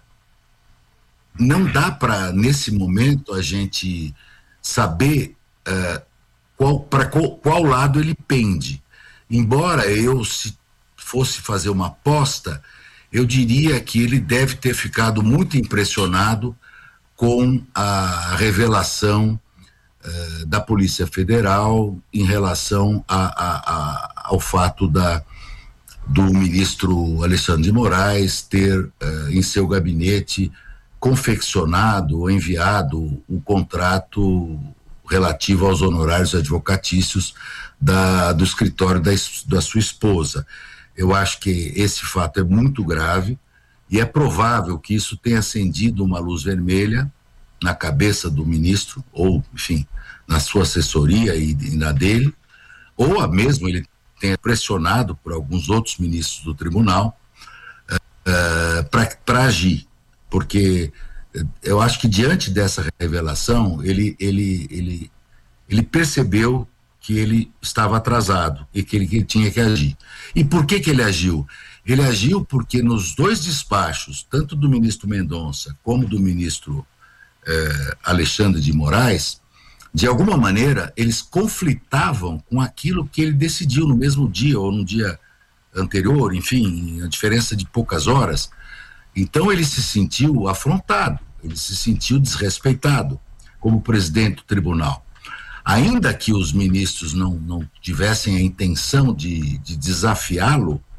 não dá para, nesse momento, a gente saber uh, qual, para qual, qual lado ele pende. Embora eu, se fosse fazer uma aposta, eu diria que ele deve ter ficado muito impressionado com a revelação da Polícia Federal em relação a, a, a, ao fato da, do ministro Alexandre de Moraes ter uh, em seu gabinete confeccionado ou enviado o contrato relativo aos honorários advocatícios da, do escritório da, da sua esposa. Eu acho que esse fato é muito grave e é provável que isso tenha acendido uma luz vermelha na cabeça do ministro, ou, enfim, na sua assessoria e, e na dele, ou mesmo ele tenha pressionado por alguns outros ministros do tribunal uh, uh, para agir, porque eu acho que diante dessa revelação, ele, ele, ele, ele percebeu que ele estava atrasado e que ele, que ele tinha que agir. E por que que ele agiu? Ele agiu porque nos dois despachos, tanto do ministro Mendonça como do ministro Eh, Alexandre de Moraes, de alguma maneira eles conflitavam com aquilo que ele decidiu no mesmo dia ou no dia anterior, enfim, a diferença de poucas horas. Então ele se sentiu afrontado, ele se sentiu desrespeitado como presidente do tribunal. Ainda que os ministros não, não tivessem a intenção de, de desafiá-lo,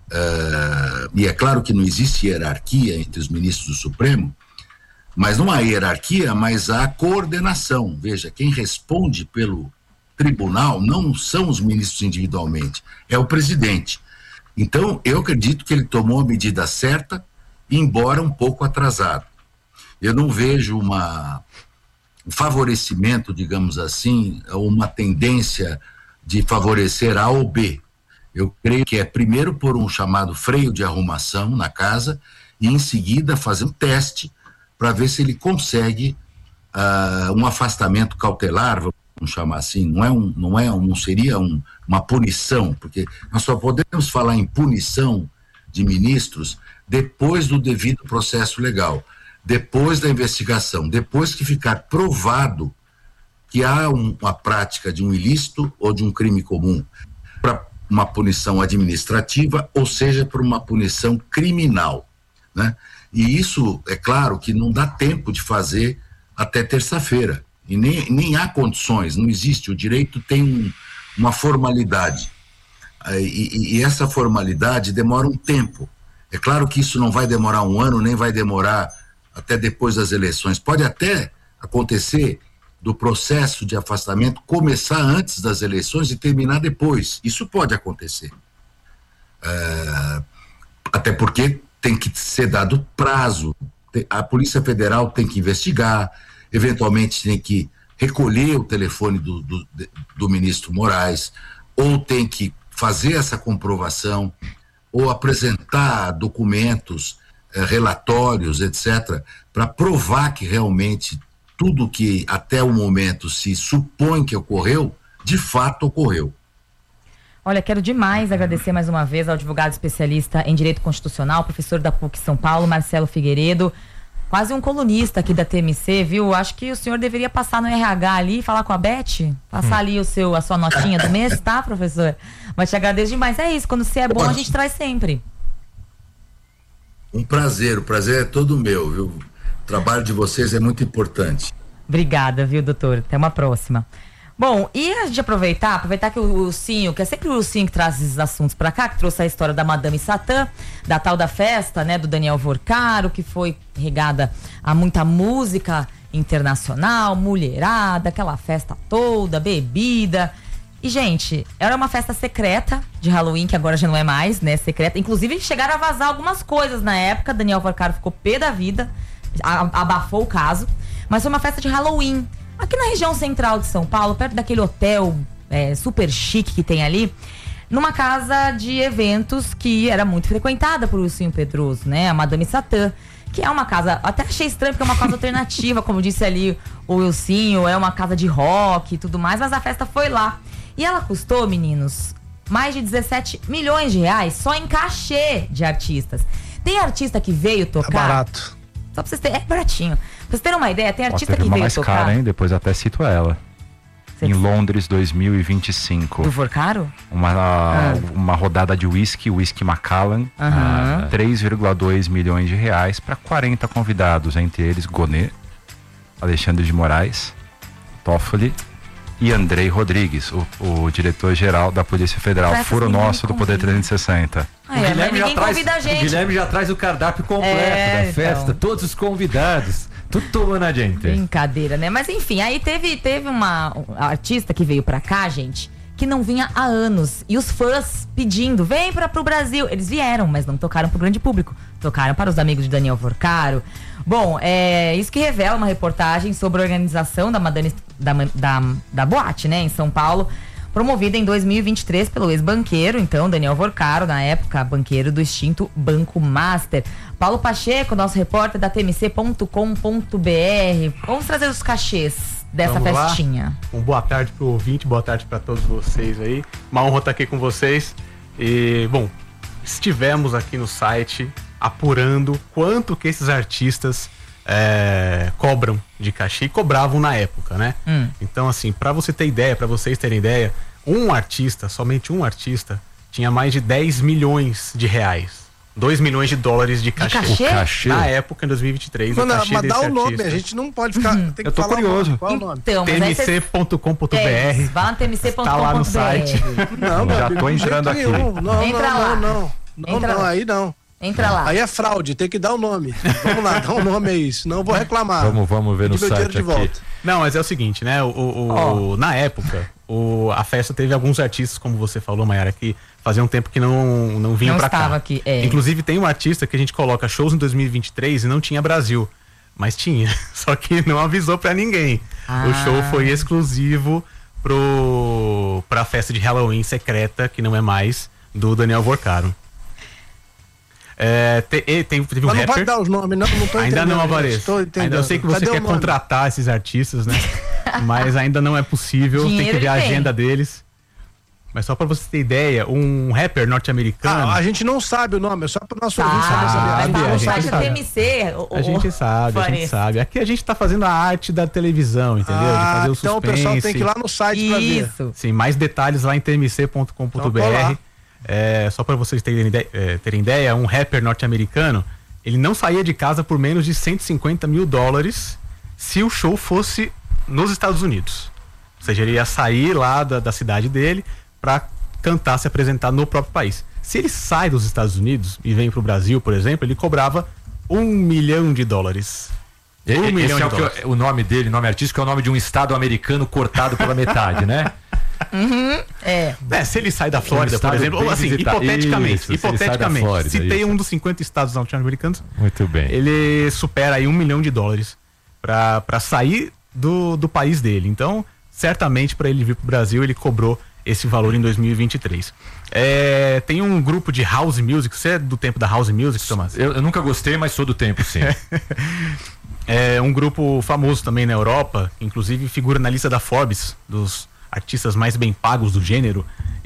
uh, e é claro que não existe hierarquia entre os ministros do Supremo, mas não há hierarquia, mas há coordenação. Veja, quem responde pelo tribunal não são os ministros individualmente, é o presidente. Então, eu acredito que ele tomou a medida certa, embora um pouco atrasado. Eu não vejo uma, um favorecimento, digamos assim, uma tendência de favorecer A ou B. Eu creio que é primeiro por um chamado freio de arrumação na casa e em seguida fazer um teste para ver se ele consegue uh, um afastamento cautelar, vamos chamar assim, não é um, não é um, não seria um, uma punição, porque nós só podemos falar em punição de ministros depois do devido processo legal, depois da investigação, depois que ficar provado que há um, uma prática de um ilícito ou de um crime comum, para uma punição administrativa, ou seja, por uma punição criminal, né? E isso, é claro, que não dá tempo de fazer até terça-feira, e nem, nem há condições, não existe, o direito tem um, uma formalidade, e, e essa formalidade demora um tempo. É claro que isso não vai demorar um ano, nem vai demorar até depois das eleições, pode até acontecer do processo de afastamento começar antes das eleições e terminar depois, isso pode acontecer, é, até porque tem que ser dado prazo, a Polícia Federal tem que investigar, eventualmente tem que recolher o telefone do, do, do ministro Moraes, ou tem que fazer essa comprovação, ou apresentar documentos, eh, relatórios, etcétera, para provar que realmente tudo que até o momento se supõe que ocorreu, de fato ocorreu. Olha, quero demais agradecer mais uma vez ao advogado especialista em Direito Constitucional, professor da P U C São Paulo, Marcelo Figueiredo, quase um colunista aqui da T M C, viu? Acho que o senhor deveria passar no R H ali e falar com a Beth, passar hum. ali o seu, a sua notinha do mês, tá, professor? Mas te agradeço demais. É isso, quando você é bom, a gente traz sempre. Um prazer, o prazer é todo meu, viu? O trabalho de vocês é muito importante. Obrigada, viu, doutor? Até uma próxima. Bom, e a gente aproveitar, aproveitar que o Ursinho, que é sempre o Ursinho que traz esses assuntos pra cá, que trouxe a história da Madame Satã, da tal da festa, né, do Daniel Vorcaro, que foi regada a muita música internacional, mulherada, aquela festa toda, bebida. E, gente, era uma festa secreta de Halloween, que agora já não é mais, né, secreta. Inclusive, chegaram a vazar algumas coisas na época, Daniel Vorcaro ficou pé da vida, abafou o caso, mas foi uma festa de Halloween. Aqui na região central de São Paulo, perto daquele hotel é, super chique que tem ali, numa casa de eventos que era muito frequentada por Ursinho Pedroso, né? A Madame Satã, que é uma casa, até achei estranho porque é uma casa alternativa, como disse ali o Ursinho, é uma casa de rock e tudo mais, mas a festa foi lá. E ela custou, meninos, mais de dezessete milhões de reais só em cachê de artistas. Tem artista que veio tocar... É barato. Só pra vocês terem, é baratinho. Pra vocês terem uma ideia, tem artista Ó, teve que uma veio mais tocar... cara, hein? Depois até cito ela. Cê em Londres, dois mil e vinte e cinco. Do Vorcaro? Uma, ah. uma rodada de whisky, whisky Macallan, uhum. ah, três vírgula dois milhões de reais para quarenta convidados, entre eles Gonê, Alexandre de Moraes, Toffoli e Andrei Rodrigues, o, o diretor-geral da Polícia Federal, furo nosso do Poder trezentos e sessenta. Ah, é, o, Guilherme já traz, o Guilherme já traz o cardápio completo é, da festa, então. Todos os convidados, tudo tomando a gente. Brincadeira, né? Mas enfim, aí teve, teve uma um artista que veio pra cá, gente, que não vinha há anos. E os fãs pedindo, vem pra, pro Brasil. Eles vieram, mas não tocaram pro grande público. Tocaram para os amigos de Daniel Vorcaro. Bom, é isso que revela uma reportagem sobre a organização da, Madame, da, da, da boate, né, em São Paulo, promovida em dois mil e vinte e três pelo ex-banqueiro, então, Daniel Vorcaro, na época, banqueiro do extinto Banco Master. Paulo Pacheco, nosso repórter da T M C ponto com ponto b r. Vamos trazer os cachês dessa Vamos festinha. Lá. Um boa tarde pro ouvinte, boa tarde para todos vocês aí. Uma honra estar aqui com vocês. E, bom, estivemos aqui no site apurando quanto que esses artistas é, cobram de cachê e cobravam na época, né? Hum. Então, assim, para você ter ideia, para vocês terem ideia, um artista, somente um artista, tinha mais de dez milhões de reais. dois milhões de dólares de cachê. De cachê? O cachê? Na época, em dois mil e vinte e três. Não, o cachê mas dá o nome, artista. a gente não pode ficar. Uhum. Tem que Eu tô falar curioso. Qual é o nome? Então, T M C ponto com ponto b r. É, vá no T M C ponto com ponto b r. Tá lá no site. Não, já tô entrando aqui. Nenhum. Não, Entra não, lá. não, não. Não, Entra não, lá. aí não. Entra lá. Aí é fraude, tem que dar o nome. Vamos lá, dá o nome aí, senão eu vou reclamar. Vamos, vamos ver no Pedir meu site dinheiro de aqui. volta. Não, mas é o seguinte, né? O, o- o- na época, o- a festa teve alguns artistas, como você falou, Mayara, que fazia um tempo que não, não vinham Não pra estava cá. aqui, é. Inclusive, tem um artista que a gente coloca shows em dois mil e vinte e três e não tinha Brasil. Mas tinha, só que não avisou pra ninguém. Ah. O show foi exclusivo pro, pra festa de Halloween secreta, que não é mais, do Daniel Vorcaro. É, te- e tem, teve um Mas não rapper. pode dar os nomes, não, não tô Ainda entendendo, não, gente, Alvarez. tô entendendo. Ainda eu sei que você Cadê o quer nome? contratar esses artistas, né? Mas ainda não é possível, tem Dinheiro que ver a ele tem. agenda deles. Mas só pra você ter ideia, um rapper norte-americano. Ah, a gente não sabe o nome, é só pro nosso ouvinte Sabe, saber. sabe, Tá a no gente site da sabe. T M C. o- A o- gente sabe, a gente Fares. sabe. Aqui a gente tá fazendo a arte da televisão, entendeu? De Ah, fazer o então o pessoal tem que ir lá no site pra ver. Isso. Sim, mais detalhes lá em t m c ponto com ponto b r. Então, tô lá. É, só para vocês terem ideia, é, terem ideia, um rapper norte-americano, ele não saía de casa por menos de cento e cinquenta mil dólares se o show fosse nos Estados Unidos. Ou seja, ele ia sair lá da, da cidade dele para cantar, se apresentar no próprio país. Se ele sai dos Estados Unidos e vem para o Brasil, por exemplo, ele cobrava um milhão de dólares. E- Um esse milhão é de o, que dólares. eu- o nome dele, nome artístico, é o nome de um estado americano cortado pela metade, né? Uhum, é. É, se ele sai da Flórida, por estado exemplo, ou bem assim, visitado. hipoteticamente, Isso, se ele sai da hipoteticamente, Flórida, citei isso. um dos cinquenta estados norte-americanos, Muito bem. ele supera aí um milhão de dólares para sair do, do país dele. Então, certamente para ele vir pro Brasil, ele cobrou esse valor em dois mil e vinte e três. É, tem um grupo de house music, você é do tempo da house music, Tomás? Eu, eu nunca gostei, mas sou do tempo, sim. É um grupo famoso também na Europa, inclusive figura na lista da Forbes, dos artistas mais bem pagos do gênero.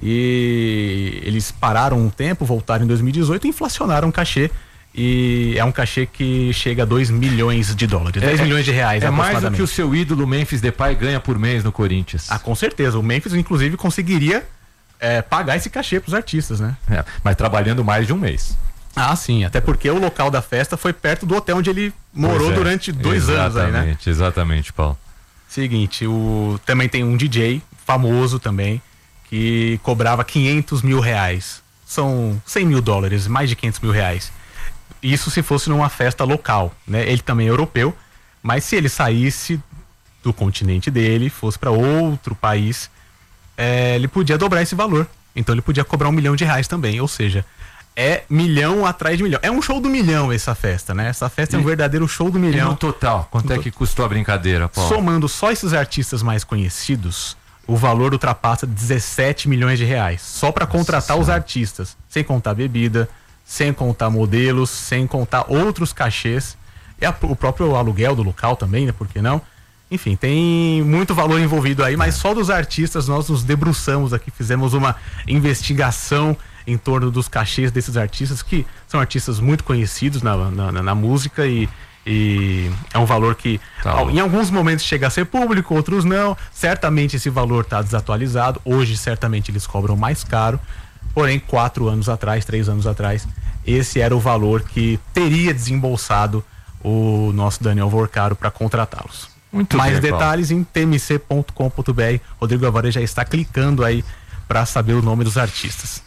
E eles pararam um tempo, voltaram em dois mil e dezoito e inflacionaram o cachê. E é um cachê que chega a dois milhões de dólares, dez milhões de reais É mais do aproximadamente. que o seu ídolo Memphis Depay ganha por mês no Corinthians. Ah, com certeza. O Memphis, inclusive, conseguiria é, pagar esse cachê pros artistas, né? É, mas trabalhando mais de um mês. Ah, sim. Até porque o local da festa foi perto do hotel onde ele morou Pois é, durante dois anos aí, né? Exatamente, exatamente, Paulo. Seguinte, o, também tem um D J famoso também, que cobrava quinhentos mil reais. São cem mil dólares, mais de quinhentos mil reais. Isso se fosse numa festa local, né? Ele também é europeu, mas se ele saísse do continente dele, fosse para outro país, é, ele podia dobrar esse valor. Então ele podia cobrar um milhão de reais também, ou seja, é milhão atrás de milhão. É um show do milhão essa festa, né? Essa festa é um verdadeiro show do E milhão. no total, quanto é que custou a brincadeira, Paulo? Somando só esses artistas mais conhecidos, o valor ultrapassa dezessete milhões de reais. Só para contratar os artistas, sem contar bebida, sem contar modelos, sem contar outros cachês. E a- o próprio aluguel do local também, né? Por que não? Enfim, tem muito valor envolvido aí, mas só dos artistas nós nos debruçamos aqui, fizemos uma investigação em torno dos cachês desses artistas, que são artistas muito conhecidos na, na, na- na música e, e é um valor que ao- em alguns momentos chega a ser público, outros não. Certamente esse valor está desatualizado. Hoje, certamente, eles cobram mais caro. Porém, quatro anos atrás, três anos atrás, esse era o valor que teria desembolsado o nosso Daniel Vorcaro para contratá-los. Muito Mais bem, Paulo. detalhes em t m c ponto com ponto b r. Rodrigo Alvarez já está clicando aí para saber o nome dos artistas.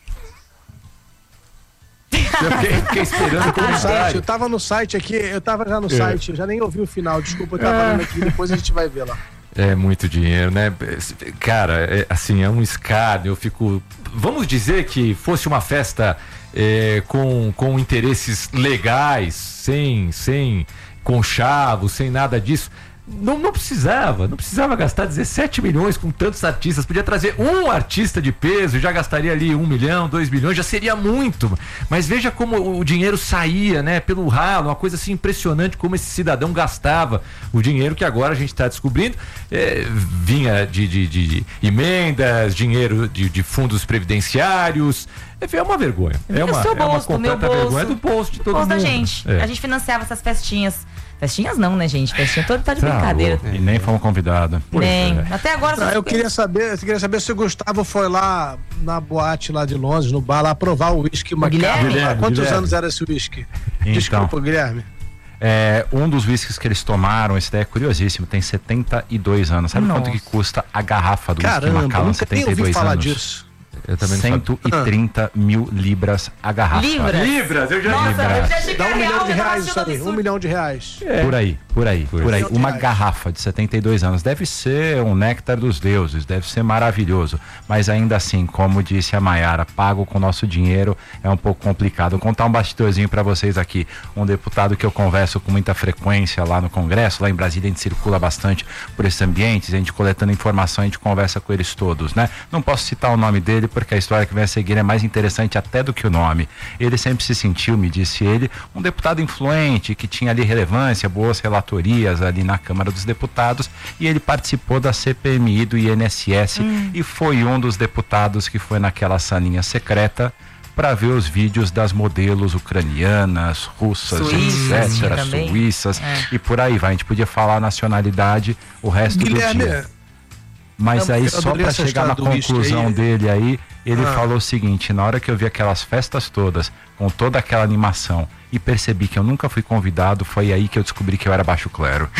Eu fiquei, fiquei esperando Eu, no site, eu comentário. tava no site aqui, eu tava já no É. site, eu já nem ouvi o final, desculpa, eu tava É. olhando aqui, depois a gente vai ver lá. É muito dinheiro, né? Cara, é, assim, é um escárnio. Eu fico. Vamos dizer que fosse uma festa é, com, com interesses legais, sem, sem conchavos, sem nada disso. Não, não precisava, não precisava gastar dezessete milhões com tantos artistas. Podia trazer um artista de peso e já gastaria ali um milhão, dois milhões, já seria muito. Mas veja como o dinheiro saía, né? Pelo ralo, uma coisa assim impressionante como esse cidadão gastava o dinheiro que agora a gente está descobrindo. É, vinha de, de, de emendas, dinheiro de, de fundos previdenciários. É uma vergonha. É uma, do seu é uma bolso, do meu completa bolso. vergonha do bolso de Do todo bolso mundo. da gente. É. A gente financiava essas festinhas. Festinhas não, né, gente? Festinha toda tá de Tá brincadeira. louco. E nem fomos convidados. Nem. Até agora Ah, só eu queria saber, eu queria saber se o Gustavo foi lá na boate lá de Londres, no bar, lá provar o uísque Guilherme? Macabro. Quantos Guilherme. anos era esse uísque? Então. Desculpa, Guilherme. É, um dos whiskies que eles tomaram, esse daí é curiosíssimo, tem setenta e dois anos. Sabe Nossa. quanto que custa a garrafa do whisky Caramba, Macallan, nunca nem setenta e ouvi dois falar anos? disso. Eu também não cento e trinta mil libras a garrafa. Libras? Libras, eu já Nossa, Libras. eu já achei que Dá um era milhão real, de eu tava reais isso achando aí, um absurdo. milhão de reais. É. Por aí, por aí, por, por aí. Milhão de Uma reais. garrafa de setenta e dois anos deve ser um néctar dos deuses, deve ser maravilhoso. Mas ainda assim, como disse a Maiara, pago com nosso dinheiro é um pouco complicado. Vou contar um bastidorzinho para vocês aqui. Um deputado que eu converso com muita frequência lá no Congresso, lá em Brasília a gente circula bastante por esses ambientes, a gente coletando informação, a gente conversa com eles todos, né? Não posso citar o nome dele porque a história que vem a seguir é mais interessante até do que o nome. Ele sempre se sentiu, me disse ele, um deputado influente, que tinha ali relevância, boas relatorias ali na Câmara dos Deputados, e ele participou da C P M I do I N S S hum. e foi um dos deputados que foi naquela salinha secreta para ver os vídeos das modelos ucranianas, russas, Suíças, etcétera, também. suíças É. e por aí vai. A gente podia falar a nacionalidade o resto Guilherme, do dia. Mas eu- aí, eu só adorei para essa chegar na história do whisky conclusão aí. dele aí, ele Ah. falou o seguinte: na hora que eu vi aquelas festas todas, com toda aquela animação, e percebi que eu nunca fui convidado, foi aí que eu descobri que eu era baixo clero.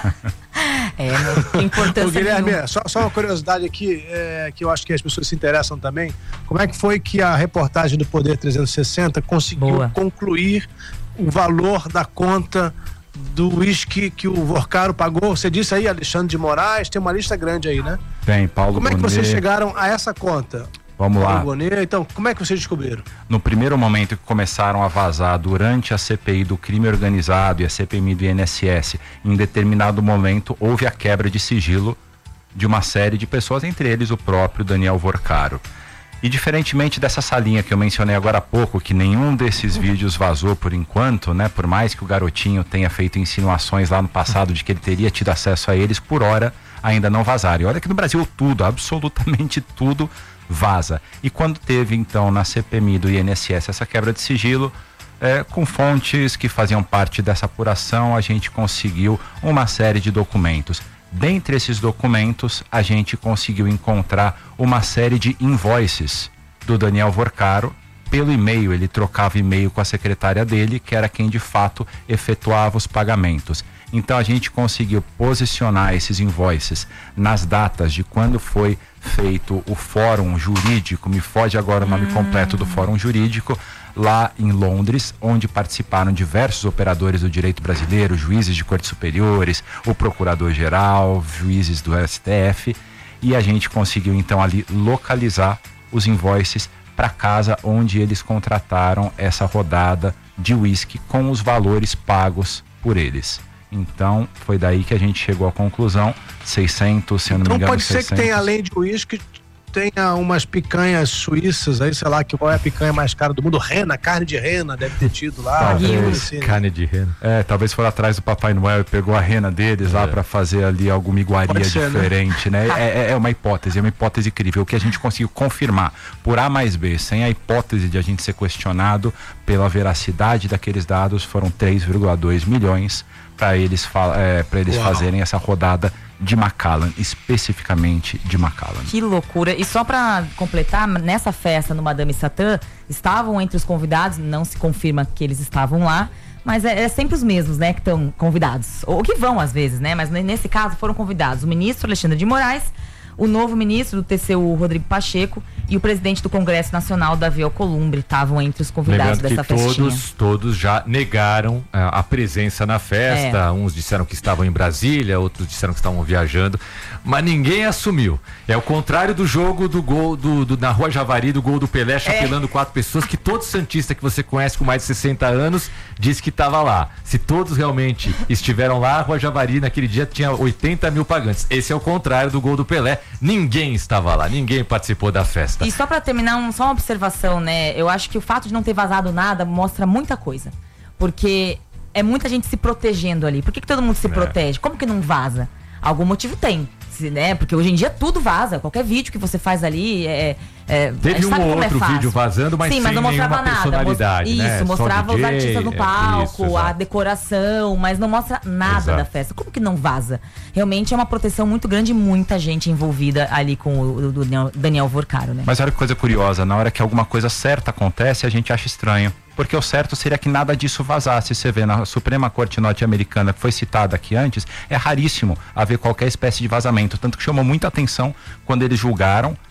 É, não tem importância Ô, Guilherme, nenhuma. só, só uma curiosidade aqui, é, que eu acho que as pessoas se interessam também. Como é que foi que a reportagem do Poder trezentos e sessenta conseguiu Boa. concluir o valor da conta do uísque que o Vorcaro pagou? Você disse aí, Alexandre de Moraes, tem uma lista grande aí, né? Tem, Paulo Como é que Bonet. vocês chegaram a essa conta? Vamos Paulo lá. Bonet, então, como é que vocês descobriram? No primeiro momento que começaram a vazar durante a C P I do crime organizado e a C P M I do I N S S, em determinado momento houve a quebra de sigilo de uma série de pessoas, entre eles o próprio Daniel Vorcaro. E diferentemente dessa salinha que eu mencionei agora há pouco, que nenhum desses vídeos vazou por enquanto, né? Por mais que o garotinho tenha feito insinuações lá no passado de que ele teria tido acesso a eles, por hora ainda não vazaram. E olha que no Brasil tudo, absolutamente tudo vaza. E quando teve então na C P M I do I N S S essa quebra de sigilo, é, com fontes que faziam parte dessa apuração, a gente conseguiu uma série de documentos. Dentre esses documentos, a gente conseguiu encontrar uma série de invoices do Daniel Vorcaro. Pelo e-mail, ele trocava e-mail com a secretária dele, que era quem de fato efetuava os pagamentos. Então a gente conseguiu posicionar esses invoices nas datas de quando foi feito o fórum jurídico, me foge agora o nome hum. completo do fórum jurídico, lá em Londres, onde participaram diversos operadores do direito brasileiro, juízes de cortes superiores, o procurador-geral, juízes do S T F, e a gente conseguiu então ali localizar os invoices para casa onde eles contrataram essa rodada de uísque com os valores pagos por eles. Então, foi daí que a gente chegou à conclusão, seiscentos, se eu não Então me engano, pode ser seiscentos. que tenha, além de uísque, tenha umas picanhas suíças aí, sei lá, que qual é a picanha mais cara do mundo? Rena, carne de rena, deve ter tido lá. Talvez, assim, né? Carne de rena. É, talvez for atrás do Papai Noel e pegou a rena deles lá para fazer ali alguma iguaria Pode ser, diferente, né? É, é uma hipótese, é uma hipótese incrível. O que a gente conseguiu confirmar por A mais B, sem a hipótese de a gente ser questionado pela veracidade daqueles dados, foram três vírgula dois milhões para eles, é, para eles fazerem essa rodada de Macallan, especificamente de Macallan. Que loucura. E só pra completar, nessa festa no Madame Satã, estavam entre os convidados, não se confirma que eles estavam lá, mas é, é sempre os mesmos, né, que estão convidados. Ou que vão às vezes, né, mas nesse caso foram convidados o ministro Alexandre de Moraes, o novo ministro do T C U, Rodrigo Pacheco, e o presidente do Congresso Nacional, Davi Alcolumbre, estavam entre os convidados Lembrando dessa que festinha. todos, todos já negaram a, a presença na festa. É. Uns disseram que estavam em Brasília, outros disseram que estavam viajando, mas ninguém assumiu. É o contrário do jogo do gol do, do- na Rua Javari, do gol do Pelé, chapelando quatro pessoas, que todo santista que você conhece com mais de sessenta anos disse que estava lá. Se todos realmente estiveram lá, a Rua Javari naquele dia tinha oitenta mil pagantes. Esse é o contrário do gol do Pelé. Ninguém estava lá, ninguém participou da festa. E só pra terminar, um, só uma observação, né? Eu acho que o fato de não ter vazado nada mostra muita coisa. Porque é muita gente se protegendo ali. Por que, que todo mundo se É. protege? Como que não vaza? Algum motivo tem. Se, né? Porque hoje em dia tudo vaza. Qualquer vídeo que você faz ali é. é a Teve gente um sabe ou como é outro fácil. vídeo vazando, mas Sim, mas sem não mostrava nenhuma nada. personalidade, Isso, né? Só mostrava D J, os artistas no é, palco, isso, a exato. decoração, mas não mostra nada Exato. da festa. Como que não vaza? Realmente é uma proteção muito grande e muita gente envolvida ali com o, o Daniel, Daniel Vorcaro, né? Mas olha que coisa curiosa, na hora que alguma coisa certa acontece, a gente acha estranho. Porque o certo seria que nada disso vazasse. Você vê na Suprema Corte Norte-Americana, que foi citada aqui antes, é raríssimo haver qualquer espécie de vazamento. Tanto que chamou muita atenção quando eles julgaram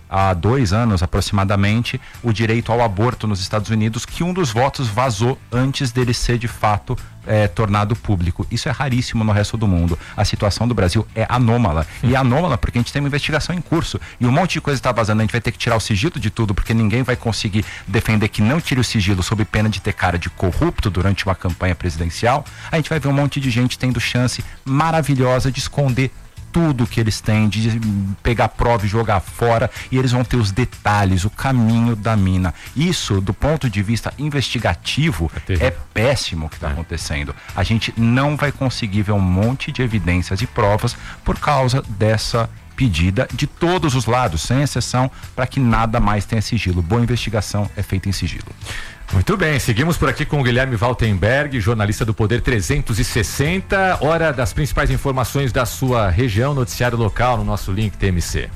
há dois anos aproximadamente, o direito ao aborto nos Estados Unidos, que um dos votos vazou antes dele ser de fato é, tornado público. Isso é raríssimo no resto do mundo. A situação do Brasil é anômala. E é anômala porque a gente tem uma investigação em curso. E um monte de coisa está vazando. A gente vai ter que tirar o sigilo de tudo, porque ninguém vai conseguir defender que não tire o sigilo sob pena de ter cara de corrupto durante uma campanha presidencial. A gente vai ver um monte de gente tendo chance maravilhosa de esconder tudo que eles têm, de pegar prova e jogar fora, e eles vão ter os detalhes, o caminho da mina. Isso, do ponto de vista investigativo, é, é péssimo o que está acontecendo. A gente não vai conseguir ver um monte de evidências e provas por causa dessa pedida de todos os lados, sem exceção, para que nada mais tenha sigilo. Boa investigação é feita em sigilo. Muito bem, seguimos por aqui com o Guilherme Waltenberg, jornalista do Poder trezentos e sessenta. Hora das principais informações da sua região, noticiário local no nosso Link T M C.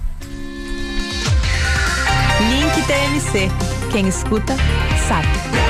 Link T M C. Quem escuta, sabe.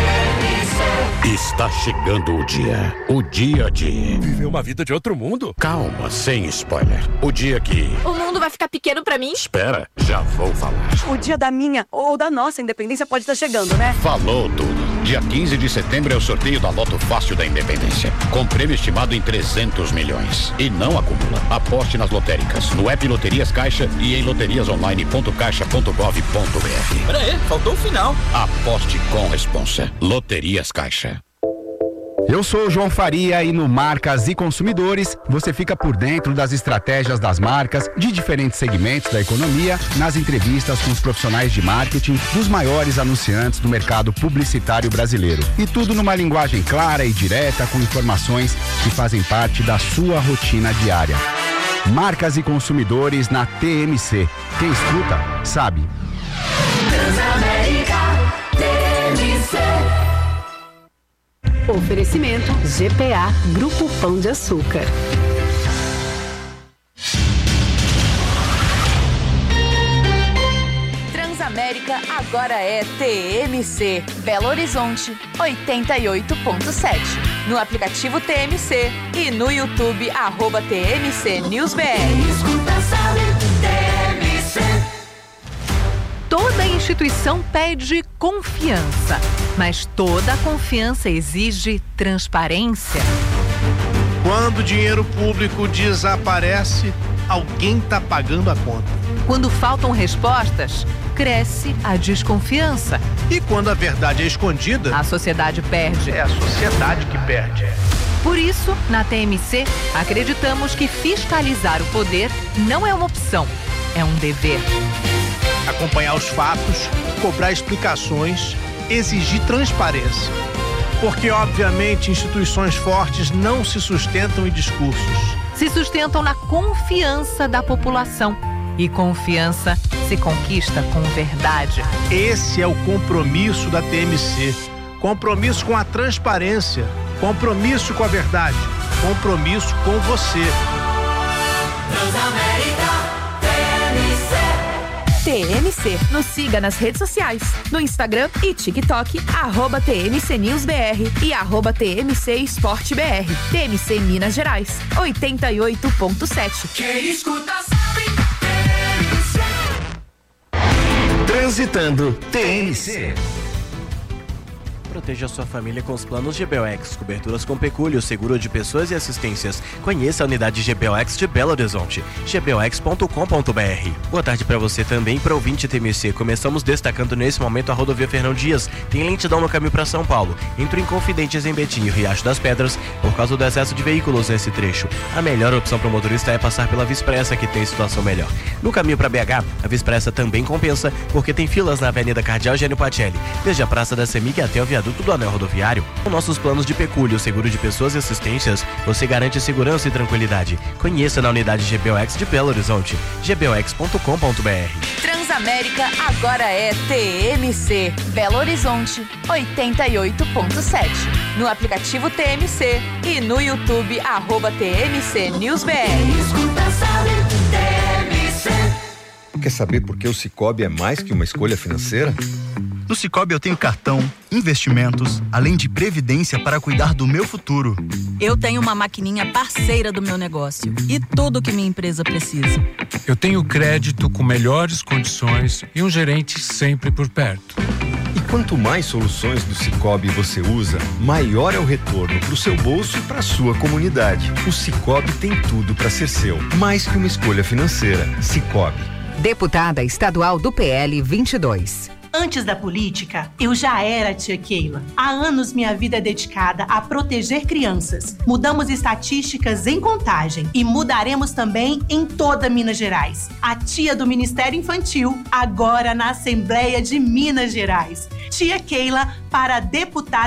Está chegando o dia. O dia de... Viver uma vida de outro mundo? Calma, sem spoiler. O dia que... O mundo vai ficar pequeno pra mim? Espera, já vou falar. O dia da minha ou da nossa independência pode estar chegando, né? Falou tudo. Dia quinze de setembro é o sorteio da Loto Fácil da Independência. Com prêmio estimado em trezentos milhões. E não acumula. Aposte nas lotéricas, no app Loterias Caixa e em loterias online ponto caixa ponto gov ponto br. Pera aí, faltou o final. Aposte com responsa. Loterias Caixa. Eu sou o João Faria e no Marcas e Consumidores você fica por dentro das estratégias das marcas de diferentes segmentos da economia, nas entrevistas com os profissionais de marketing dos maiores anunciantes do mercado publicitário brasileiro. E tudo numa linguagem clara e direta, com informações que fazem parte da sua rotina diária. Marcas e Consumidores na T M C. Quem escuta, sabe. Transamérica T M C. Oferecimento G P A Grupo Pão de Açúcar. Transamérica agora é T M C, Belo Horizonte oitenta e oito ponto sete. No aplicativo T M C e no YouTube, arroba T M C News B R. Escuta, sabe, T M C. Toda instituição pede confiança, mas toda confiança exige transparência. Quando o dinheiro público desaparece, alguém está pagando a conta. Quando faltam respostas, cresce a desconfiança. E quando a verdade é escondida, a sociedade perde. É a sociedade que perde. Por isso, na T M C, acreditamos que fiscalizar o poder não é uma opção, é um dever. Acompanhar os fatos, cobrar explicações, exigir transparência. Porque, obviamente, instituições fortes não se sustentam em discursos. Se sustentam na confiança da população. E confiança se conquista com verdade. Esse é o compromisso da T M C. Compromisso com a transparência. Compromisso com a verdade. Compromisso com você. Transamérica T M C. T M C. Nos siga nas redes sociais, no Instagram e TikTok, arroba T M C News B R e arroba T M C Esporte B R. T M C Minas Gerais, oitenta e oito ponto sete. Quem escuta sabe, T M C. Transitando T M C. Proteja sua família com os planos G B O X, coberturas com pecúlio, seguro de pessoas e assistências. Conheça a unidade G B O X de Belo Horizonte, g b o x ponto com ponto b r. Boa tarde para você também, para ouvinte T M C. Começamos destacando nesse momento a rodovia Fernão Dias. Tem lentidão no caminho para São Paulo, entre Inconfidentes em Betim e Riacho das Pedras, por causa do excesso de veículos nesse trecho. A melhor opção para o motorista é passar pela Via Expressa, que tem situação melhor. No caminho para B H, a Via Expressa também compensa, porque tem filas na Avenida Cardeal Gênio Pacelli, desde a Praça da Semig até o viaduto do Anel Rodoviário. Com nossos planos de pecúlio, seguro de pessoas e assistências, você garante segurança e tranquilidade. Conheça na unidade G B O X de Belo Horizonte, g b o x ponto com ponto b r. Transamérica agora é T M C, Belo Horizonte oitenta e oito ponto sete. No aplicativo T M C e no YouTube, arroba T M C News B R. Escuta, sabe, T M C. Quer saber por que o Cicobi é mais que uma escolha financeira? No Sicoob eu tenho cartão, investimentos, além de previdência para cuidar do meu futuro. Eu tenho uma maquininha parceira do meu negócio e tudo que minha empresa precisa. Eu tenho crédito com melhores condições e um gerente sempre por perto. E quanto mais soluções do Sicoob você usa, maior é o retorno para o seu bolso e para a sua comunidade. O Sicoob tem tudo para ser seu, mais que uma escolha financeira. Sicoob. Deputada estadual do P L vinte e dois. Antes da política, eu já era a tia Keila. Há anos minha vida é dedicada a proteger crianças. Mudamos estatísticas em Contagem e mudaremos também em toda Minas Gerais. A tia do Ministério Infantil, agora na Assembleia de Minas Gerais. Tia Keila para deputada